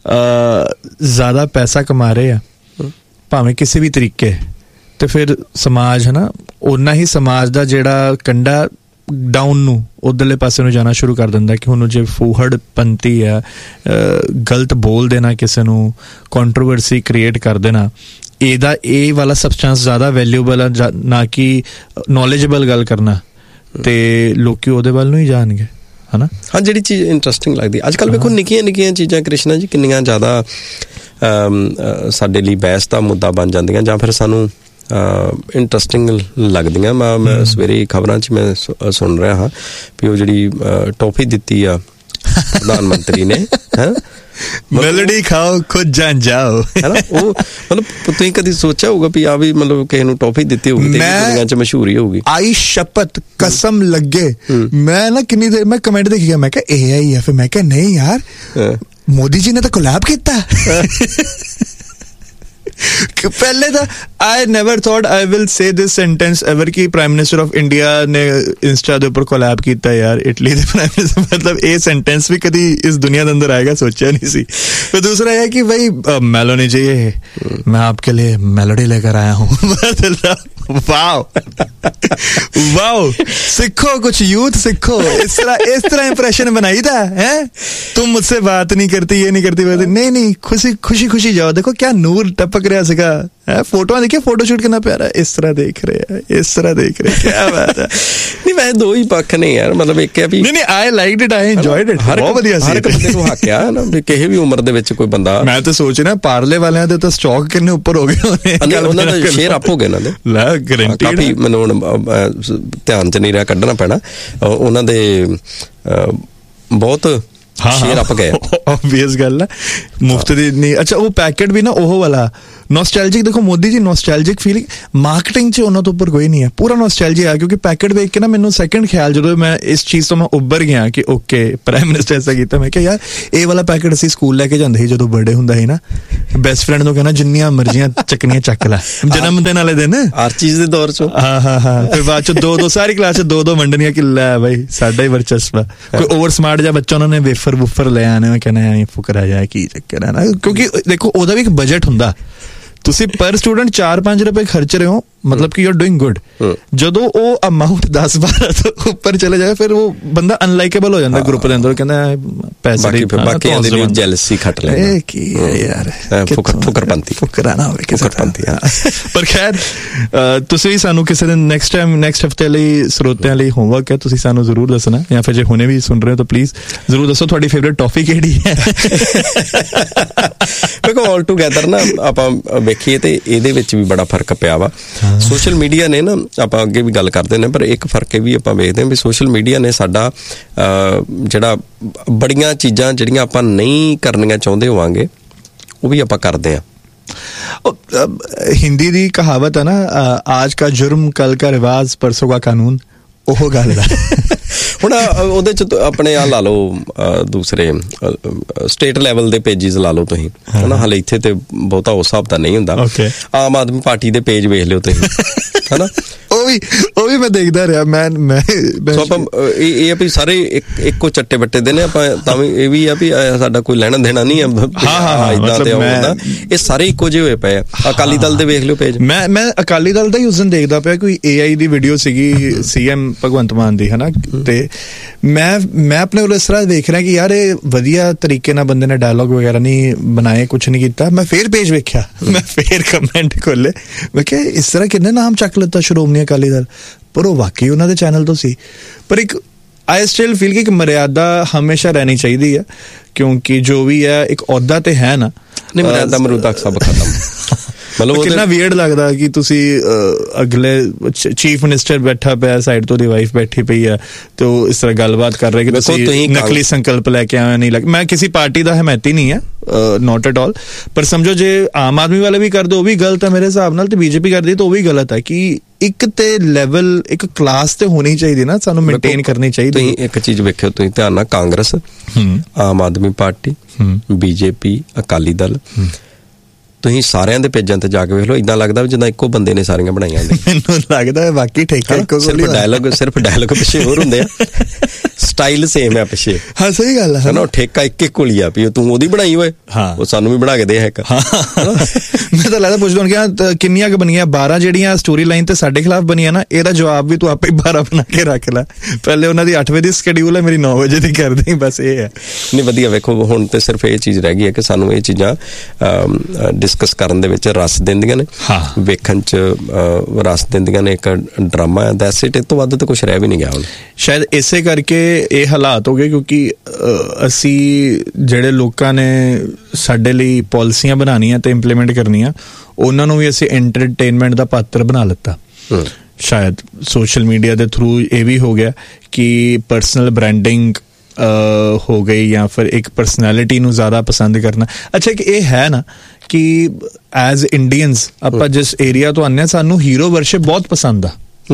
ਜ਼ਿਆਦਾ ਪੈਸਾ ਕਮਾ ਰਹੇ ਆ ਭਾਵੇਂ ਕਿਸੇ ਵੀ ਤਰੀਕੇ, ਤੇ ਫਿਰ ਸਮਾਜ ਹੈ ਨਾ, ਓਨਾ ਹੀ ਸਮਾਜ ਦਾ ਜਿਹੜਾ ਕੰਡਾ ਡਾਊਨ ਨੂੰ ਉਧਰਲੇ ਪਾਸੇ ਨੂੰ ਜਾਣਾ ਸ਼ੁਰੂ ਕਰ ਦਿੰਦਾ ਕਿ ਹੁਣ ਜੇ ਫੂਹੜ ਪੰਤੀ ਆ, ਗਲਤ ਬੋਲ ਦੇਣਾ ਕਿਸੇ ਨੂੰ, ਕੰਟਰੋਵਰਸੀ ਕ੍ਰੀਏਟ ਕਰ ਦੇਣਾ, ਇਹ ਵਾਲਾ ਸਬਸਟੈਂਸ ਜ਼ਿਆਦਾ ਵੈਲਿਊਬਲ ਆ ਨਾ ਕਿ ਨੌਲੇਜੇਬਲ ਗੱਲ ਕਰਨਾ। ਤੇ ਲੋਕੀ ਉਹਦੇ ਵੱਲ ਨੂੰ ਹੀ ਜਾਣਗੇ, ਹਨਾ। ਹਾਂ, ਜਿਹੜੀ ਚੀਜ਼ ਇੰਟਰਸਟਿੰਗ ਲੱਗਦੀ ਅੱਜ ਕੱਲ੍ਹ ਵੇਖੋ, ਨਿੱਕੀਆਂ ਚੀਜ਼ਾਂ ਕ੍ਰਿਸ਼ਨਾ ਜੀ ਕਿੰਨੀਆਂ ਜ਼ਿਆਦਾ ਸਾਡੇ ਲਈ ਬਹਿਸ ਦਾ ਮੁੱਦਾ ਬਣ ਜਾਂਦੀਆਂ ਜਾਂ ਫਿਰ ਸਾਨੂੰ ਇੰਟਰਸਟਿੰਗ ਲੱਗਦੀਆਂ। ਮੈਂ ਸਵੇਰੇ ਖਬਰਾਂ 'ਚ ਮੈਂ ਸੁਣ ਰਿਹਾ ਹਾਂ ਵੀ ਉਹ ਜਿਹੜੀ ਟੋਫੀ ਦਿੱਤੀ ਆ ਪ੍ਰਧਾਨ ਮੰਤਰੀ ਨੇ, ਮੈਲੋਡੀ ਖਾਓ ਖੁਦ ਜਾਣ ਜਾਓ, ਹੈ ਨਾ। ਉਹ ਮਤਲਬ ਤੁਸੀਂ ਕਦੀ ਸੋਚਿਆ ਹੋਊਗਾ ਵੀ ਆ ਵੀ ਮਤਲਬ ਕਿਸੇ ਨੂੰ ਟੋਫੀ ਦਿੱਤੀ ਹੋਊਗੀ ਤੇ ਦੁਨੀਆ 'ਚ ਮਸ਼ਹੂਰੀ ਹੋਊਗੀ? ਆਈ ਸ਼ਪਥ ਕਸਮ ਲੱਗੇ, ਮੈਂ ਨਾ ਕਿੰਨੀ ਦੇਰ ਮੈਂ ਕਮੈਂਟ ਦੇਖੀ ਗਿਆ, ਮੈਂ ਕਿਹਾ ਇਹ ਆਈ ਹੈ, ਫਿਰ ਮੈਂ ਕਿਹਾ ਨਹੀਂ ਯਾਰ ਮੋਦੀ ਜੀ ਨੇ ਤਾਂ ਕੋਲੈਬ ਕੀਤਾ। ਪਹਿਲੇ ਤਾਂ I never thought I will say this sentence ever ਕਿ ਪ੍ਰਾਈਮ ਮਿਨਿਸਟਰ ਆਫ ਇੰਡੀਆ ਨੇ ਇੰਸਟਾ ਦੇ ਉੱਪਰ ਕੋਲੈਬ ਕੀਤਾ ਯਾਰ ਇਟਲੀ ਦੇ ਪ੍ਰਾਈਮ ਮਿਨਿਸਟਰ। ਮਤਲਬ ਇਹ ਸੈਂਟੈਂਸ ਵੀ ਕਦੀ ਇਸ ਦੁਨੀਆ ਦੇ ਅੰਦਰ ਆਏਗਾ ਸੋਚਿਆ ਨਹੀਂ ਸੀ। ਫਿਰ ਦੂਸਰਾ ਹੈ ਕਿ ਭਾਈ ਮੈਲੋਡੀ चाहिए, मैं आपके लिए मेलोडी लेकर आया हूँ। वाओ, सीखो कुछ, यूथ सीखो, इस तरह इंप्रेशन बनाई था है। तुम मुझसे बात नहीं करती, ये नहीं करती, नहीं खुशी जाओ, देखो क्या नूर टपक रहा सीगा, फोटो देखिए, फोटो शूट कितना प्यारा, इस तरह देख रहे क्या बात है। नहीं मैं दो ही पक्ष ने यार, मतलब एक है भी नहीं I liked it, I enjoyed it, बहुत ਵਧੀਆ ਸੀ। ਹਰ ਇੱਕ ਬੰਦੇ ਨੂੰ ਹੱਕ ਆ ਨਾ ਵੀ ਕਿਸੇ ਵੀ ਉਮਰ ਦੇ ਵਿੱਚ ਕੋਈ ਬੰਦਾ। ਮੈਂ ਤਾਂ ਸੋਚ ਰਿਹਾ ਪਾਰਲੇ ਵਾਲਿਆਂ ਦੇ ਤਾਂ ਸਟਾਕ ਕਿੰਨੇ ਉੱਪਰ ਹੋ ਗਏ ਹੋਣੇ, ਉਹਨਾਂ ਦਾ ਸ਼ੇਅਰ ਅਪ ਹੋ ਗਏ, ਉਹਨਾਂ ਦੇ ਲੈ ਗਾਰੰਟੀ ਕਾਫੀ। ਮੈਨੂੰ ਹੁਣ ਧਿਆਨ ਚ ਨਹੀਂ ਰਿਹਾ, ਕੱਢਣਾ ਪੈਣਾ ਉਹਨਾਂ ਦੇ ਬਹੁਤ ਸ਼ੇਅਰ ਅਪ ਗਏ। ਆਬਵੀਅਸ ਗੱਲ ਹੈ, ਮੁਫਤ ਦੀ ਨਹੀਂ। ਅੱਛਾ ਉਹ ਪੈਕੇਟ ਵੀ ਨਾ ਉਹ ਵਾਲਾ ਨੋਸਟੈਲਜਿਕ ਦੇਖੋ ਮੋਦੀ ਜੀ ਨੋਸਟੈਲਜਿਕ ਫੀਲਿੰਗ ਮਾਰਕੀਟਿੰਗ 'ਚ ਉਹਨਾਂ ਤੋਂ ਉੱਪਰ ਕੋਈ ਨਹੀਂ ਹੈ, ਪੂਰਾ ਨੋਸਟੈਲਜੀਆ ਆ। ਕਿਉਂਕਿ ਪੈਕੇਟ ਵੇਖ ਕੇ ਨਾ ਮੈਨੂੰ ਸੈਕਿੰਡ ਖਿਆਲ ਜਦੋਂ ਮੈਂ ਇਸ ਚੀਜ਼ ਤੋਂ ਮੈਂ ਉੱਭਰ ਗਿਆ ਕਿ ਓਕੇ ਪ੍ਰਾਈਮ ਮਿਨਿਸਟਰ ਐਸਾ ਕੀਤਾ, ਮੈਂ ਕਿਹਾ ਯਾਰ ਇਹ ਵਾਲਾ ਪੈਕੇਟ ਅਸੀਂ ਸਕੂਲ ਲੈ ਕੇ ਜਾਂਦੇ ਸੀ ਜਦੋਂ ਬਰਥਡੇ ਹੁੰਦਾ ਸੀ ਨਾ, ਬੈਸਟ ਫਰੈਂਡ ਨੂੰ ਕਹਿਣਾ ਜਿੰਨੀਆਂ ਮਰਜ਼ੀਆਂ ਚੱਕਣੀਆਂ ਚੱਕ ਲੈ, ਜਨਮ ਦਿਨ ਵਾਲੇ ਦਿਨ ਹਰ ਚੀਜ਼ ਦੇ ਦੌਰ 'ਚ। ਹਾਂ ਫਿਰ ਬਾਅਦ 'ਚ ਦੋ ਸਾਰੀ ਕਲਾਸ 'ਚ ਦੋ ਵੰਡਣੀਆਂ ਕਿ ਲੈ ਬਾਈ ਸਾਡਾ ਹੀ ਵਰਚਸਵਾ। ਕੋਈ ਓਵਰ ਸਮਾਰਟ ਜਿਹਾ ਬੱਚਾ ਉਹਨਾਂ ਨੇ ਵੇਫਰ ਵੂਫਰ ਲੈ ਆਣੇ, ਮੈਂ ਕਹਿੰਦਾ ਐ ਫੁਕਰਾ ਜਾ ਕੀ ਚੱਕਰ ਹੈ ਨਾ। ਕਿਉਂਕਿ ਦੇਖੋ ਉਹਦਾ ਵੀ ਇੱਕ ਬਜਟ ਹੁੰਦਾ, ਤੁਸੀਂ ਪਰ ਸਟੂਡੈਂਟ 4-5 ਰੁਪਏ ਖਰਚ ਰਹੇ ਹੋ, ਮਤਲਬ ਕਿ ਯੂ ਆਰ ਡੂਇੰਗ ਗੁੱਡ। ਜਦੋਂ ਉਹ ਅਮਾਊਂਟ 10-12 ਤੋਂ ਉੱਪਰ ਚਲੇ ਜਾਏ ਫਿਰ ਉਹ ਬੰਦਾ ਅਨਲਾਈਕੇਬਲ ਹੋ ਜਾਂਦਾ ਗਰੁੱਪ ਦੇ ਅੰਦਰ, ਕਹਿੰਦਾ ਪੈਸੇ ਦੀ ਬਾਕੀਆਂ ਦੀ ਜੈਲਸੀ ਖੱਟ ਲੈਂਦਾ। ਇਹ ਕੀ ਹੈ ਯਾਰ, ਫੁਕਰਪੰਤੀ ਫੁਕਰਾ ਨਾ ਹੋਵੇ ਕਿਸੇ ਤਰ੍ਹਾਂ। ਪਰ ਖੈਰ ਤੁਸੀਂ ਸਾਨੂੰ ਕਿਸੇ ਦਿਨ ਨੈਕਸਟ ਹਫਤੇ ਲਈ ਸਰੋਤਿਆਂ ਲਈ ਹੋਮਵਰਕ ਹੈ, ਤੁਸੀਂ ਸਾਨੂੰ ਜ਼ਰੂਰ ਦੱਸਣਾ, ਜਾਂ ਫਿਰ ਜੇ ਹੁਣੇ ਵੀ ਸੁਣ ਰਹੇ ਹੋ ਤਾਂ ਪਲੀਜ਼ ਜ਼ਰੂਰ ਦੱਸੋ ਤੁਹਾਡੀ ਫੇਵਰੇਟ ਟੌਫੀ ਕਿਹੜੀ ਹੈ। ਦੇਖੋ ਆਲ ਟੂਗੈਦਰ ਨਾ ਆਪਾਂ ਵੇਖੀਏ ਤੇ ਇਹਦੇ ਵਿੱਚ ਵੀ ਬੜਾ ਫਰਕ ਪਿਆ ਵਾ। ਸੋਸ਼ਲ ਮੀਡੀਆ ਨੇ ਨਾ, ਆਪਾਂ ਅੱਗੇ ਵੀ ਗੱਲ ਕਰਦੇ ਨੇ, ਪਰ ਇੱਕ ਫਰਕ ਇਹ ਵੀ ਆਪਾਂ ਵੇਖਦੇ ਹਾਂ ਵੀ ਸੋਸ਼ਲ ਮੀਡੀਆ ਨੇ ਸਾਡਾ ਜਿਹੜਾ ਬੜੀਆਂ ਚੀਜ਼ਾਂ ਜਿਹੜੀਆਂ ਆਪਾਂ ਨਹੀਂ ਕਰਨੀਆਂ ਚਾਹੁੰਦੇ ਹੋਵਾਂਗੇ ਉਹ ਵੀ ਆਪਾਂ ਕਰਦੇ ਹਾਂ। ਹਿੰਦੀ ਦੀ ਕਹਾਵਤ ਹੈ ਨਾ, ਆਜ ਕਾ ਜੁਰਮ ਕੱਲ ਕਾ ਰਿਵਾਜ ਪਰਸੋਂ ਕਾ ਕਾਨੂੰਨ, ਉਹ ਗੱਲ ਹੈ। ਹੁਣ ਉਹਦੇ 'ਚ ਆਪਣੇ ਆ ਲਾ ਲਓ ਦੂਸਰੇ ਸਟੇਟ ਲੈਵਲ ਦੇ ਪੇਜਿਸ ਲਾ ਲਓ ਤੁਸੀਂ, ਹੈ ਨਾ। ਹਾਲੇ ਇੱਥੇ ਤੇ ਬਹੁਤਾ ਉਸ ਹਿਸਾਬ ਦਾ ਨਹੀਂ ਹੁੰਦਾ। ਆਮ ਆਦਮੀ ਪਾਰਟੀ ਦੇ ਪੇਜ ਵੇਖ ਲਿਓ ਤੁਸੀਂ, ਹੈ ਨਾ। ਉਹ ਵੀ ਮੈਂ ਦੇਖਦਾ ਰਿਹਾ। ਮੈਂ ਆਪਾਂ ਇਹ ਆ ਵੀ ਸਾਰੇ ਇੱਕੋ ਚੱਟੇ ਬੱਟੇ ਦੇ ਨੇ, ਆਪਾਂ ਤਾਂ ਵੀ ਇਹ ਵੀ ਆ ਵੀ ਸਾਡਾ ਕੋਈ ਲੈਣਾ ਦੇਣਾ ਨਹੀਂ ਆ ਏਦਾਂ ਤੇ ਆਉਂਦਾ, ਇਹ ਸਾਰੇ ਇੱਕੋ ਜਿਹੇ ਹੋਏ ਪਏ ਆ। ਅਕਾਲੀ ਦਲ ਦੇ ਵੇਖ ਲਿਓ ਪੇਜ। ਮੈਂ ਅਕਾਲੀ ਦਲ ਦਾ ਹੀ ਉਸ ਦਿਨ ਦੇਖਦਾ ਪਿਆ, ਕੋਈ AI ਦੀ ਵੀਡੀਓ ਸੀਗੀ CM ਭਗਵੰਤ ਮਾਨ ਦੀ, ਹੈ ਨਾ। ਤੇ ਮੈਂ ਆਪਣੇ ਵੱਲੋਂ ਇਸ ਤਰ੍ਹਾਂ ਦੇਖ ਰਿਹਾ ਕਿ ਯਾਰ ਇਹ ਵਧੀਆ ਤਰੀਕੇ ਨਾਲ ਬੰਦੇ ਨੇ ਡਾਇਲੋਗ ਵਗੈਰਾ ਨਹੀਂ ਬਣਾਏ, ਕੁਛ ਨਹੀਂ ਕੀਤਾ। ਮੈਂ ਫੇਰ ਪੇਜ ਵੇਖਿਆ, ਮੈਂ ਫੇਰ ਕਮੈਂਟ ਖੋਲੇ, ਮੈਂ ਕਿਹਾ ਇਸ ਤਰ੍ਹਾਂ ਕਿੰਨੇ ਨਾਮ ਚੱਕ ਲਿੱਤਾ ਸ਼੍ਰੋਮਣੀ ਅਕਾਲੀ ਦਲ, ਪਰ ਉਹ ਵਾਕਈ ਉਹਨਾਂ ਦੇ ਚੈਨਲ ਤੋਂ ਸੀ। ਪਰ ਇੱਕ ਆਈ ਸਟਿਲ ਫੀਲ ਕਿ ਇੱਕ ਮਰਿਆਦਾ ਹਮੇਸ਼ਾ ਰਹਿਣੀ ਚਾਹੀਦੀ ਹੈ, ਕਿਉਂਕਿ ਜੋ ਵੀ ਹੈ ਇੱਕ ਅਹੁਦਾ ਤੇ ਹੈ ਨਾ। ਨਹੀਂ ਮਰਿਆਦਾ ਮਰੂਦਾ ਸਭ ਖਤਮ। ਮਤਲਬ ਕਿੰਨਾ ਵੀਅਰਡ ਲੱਗਦਾ ਕਿ ਤੁਸੀਂ ਅਗਲੇ ਚੀਫ ਮਿਨਿਸਟਰ ਬੈਠਾ ਪਿਆ, ਸਾਈਡ ਤੋਂ ਉਹਦੀ ਵਾਈਫ ਬੈਠੀ ਪਈ ਆ, ਤੇ ਉਹ ਇਸ ਤਰ੍ਹਾਂ ਗੱਲਬਾਤ ਕਰ ਰਹੇ ਕਿ ਤੁਸੀਂ ਨਕਲੀ ਸੰਕਲਪ ਲੈ ਕੇ ਆਏ। ਨਹੀਂ ਮੈਂ ਕਿਸੇ ਪਾਰਟੀ ਦਾ ਹਮਾਇਤੀ ਨਹੀਂ ਹੈ, ਨੋਟ ਐਟ ਆਲ, ਪਰ ਸਮਝੋ ਜੇ ਆਮ ਆਦਮੀ ਵਾਲੇ ਵੀ ਕਰਦੇ ਉਹ ਵੀ ਗਲਤ ਹੈ ਮੇਰੇ ਹਿਸਾਬ ਨਾਲ, ਤੇ BJP ਕਰਦੀ ਤਾਂ ਉਹ ਵੀ ਗਲਤ ਹੈ। ਕਿ ਇੱਕ ਤੇ ਲੈਵਲ, ਇੱਕ ਕਲਾਸ ਤੇ ਹੋਣੀ ਚਾਹੀਦੀ ਨਾ, ਸਾਨੂੰ ਮੇਨਟੇਨ ਕਰਨੀ ਚਾਹੀਦੀ। ਤੁਸੀਂ ਇੱਕ ਚੀਜ਼ ਵੇਖਿਓ ਤੁਸੀਂ ਧਿਆਨ ਨਾਲ, ਕਾਂਗਰਸ, ਆਮ ਆਦਮੀ ਪਾਰਟੀ, BJP, ਅਕਾਲੀ ਦਲ, ਤੁਸੀਂ ਸਾਰਿਆਂ ਦੇ ਪੇਜਾਂ ਤੇ ਜਾ ਕੇ ਵੇਖ ਲਓ, ਇਦਾਂ ਲੱਗਦਾ ਵੀ ਜਿੱਦਾਂ ਇੱਕੋ ਬੰਦੇ ਨੇ ਸਾਰੀਆਂ ਬਣਾਈਆਂ ਹੁੰਦੀਆਂ। ਮੈਨੂੰ ਲੱਗਦਾ ਬਾਕੀ ਠੇਕਾ ਇੱਕੋ, ਸਿਰਫ ਡਾਇਲੋਗ ਪਿੱਛੇ ਹੋਰ ਹੁੰਦੇ ਆ, ਸਟਾਈਲ ਸੇਮ ਹੈ ਪਿੱਛੇ। ਹਾਂ ਸਹੀ ਗੱਲ ਹੈ ਨਾ, ਠੇਕਾ ਇੱਕ ਕੋਲ ਹੀ ਆ ਵੀ ਤੂੰ ਉਹਦੀ ਬਣਾਈ ਹੋਏ, ਉਹ ਸਾਨੂੰ ਵੀ ਬਣਾ ਕੇ ਦੇ। ਇੱਕ ਮੈਂ ਤਾਂ ਲੱਗਦਾ ਪੁੱਛਦਾ ਕਿ ਕਿੰਨੀਆਂ ਕੁ ਬਣੀਆਂ, 12 ਜਿਹੜੀਆਂ ਸਟੋਰੀ ਲਾਈਨ ਤੇ ਸਾਡੇ ਖਿਲਾਫ ਬਣੀਆਂ ਨਾ, ਇਹਦਾ ਜਵਾਬ ਵੀ ਤੂੰ ਆਪੇ 12 ਬਣਾ ਕੇ ਰੱਖ ਲੈ। ਪਹਿਲੇ ਉਹਨਾਂ ਦੀ 8 ਵਜੇ ਦੀ ਸ਼ਡਿਊਲ ਹੈ, ਮੇਰੀ 9 ਵਜੇ ਦੀ ਕਰਦੀ, ਬਸ ਇਹ ਹੈ। ਨਹੀਂ ਵਧੀਆ, ਵੇਖੋ ਹੁਣ ਤੇ ਸਿਰਫ ਇਹ ਚੀਜ਼ ਰਹਿ ਗਈ ਹੈ ਕਿ ਸਾਨੂੰ ਇਹ ਚੀਜ਼ਾਂ ਡਿਸਕਸ ਕਰਨ ਦੇ ਵਿੱਚ ਰਸ ਦਿੰਦੀਆਂ ਨੇ, ਵੇਖਣ 'ਚ ਰਸ ਦਿੰਦੀਆਂ ਨੇ। ਇੱਕ ਡਰਾਮਾ ਹੈ, ਦੈਟਸ ਇਟ, ਇਸ ਤੋਂ ਵੱਧ ਤਾਂ ਕੁਛ ਰਹਿ ਵੀ ਨਹੀਂ ਗਿਆ ਹੁਣ। ਸ਼ਾਇਦ ਇਸੇ ਕਰਕੇ ਇਹ ਹਾਲਾਤ ਹੋ ਗਏ, ਕਿਉਂਕਿ ਅਸੀਂ ਜਿਹੜੇ ਲੋਕਾਂ ਨੇ ਸਾਡੇ ਲਈ ਪਾਲਿਸੀਆਂ ਬਣਾਉਣੀਆਂ ਤੇ ਇੰਪਲੀਮੈਂਟ ਕਰਨੀਆਂ, ਉਹਨਾਂ ਨੂੰ ਵੀ ਅਸੀਂ ਐਂਟਰਟੇਨਮੈਂਟ ਦਾ ਪਾਤਰ ਬਣਾ ਲਿੱਤਾ। ਸ਼ਾਇਦ ਸੋਸ਼ਲ ਮੀਡੀਆ ਦੇ ਥਰੂ ਇਹ ਵੀ ਹੋ ਗਿਆ ਕਿ ਪਰਸਨਲ ਬ੍ਰਾਂਡਿੰਗ ਹੋ ਗਈ, ਜਾਂ ਫਿਰ ਇੱਕ ਪਰਸਨੈਲਿਟੀ ਨੂੰ ਜ਼ਿਆਦਾ ਪਸੰਦ ਕਰਨਾ। ਅੱਛਾ ਕਿ ਇਹ ਹੈ ਨਾ ਕਿ ਐਜ਼ ਇੰਡੀਅਨਸ ਆਪਾਂ ਜਿਸ ਏਰੀਆ ਤੋਂ ਆਉਂਦੇ ਹਾਂ, ਸਾਨੂੰ ਹੀਰੋ ਵਰਸ਼ਿਪ ਬਹੁਤ ਪਸੰਦ ਆ।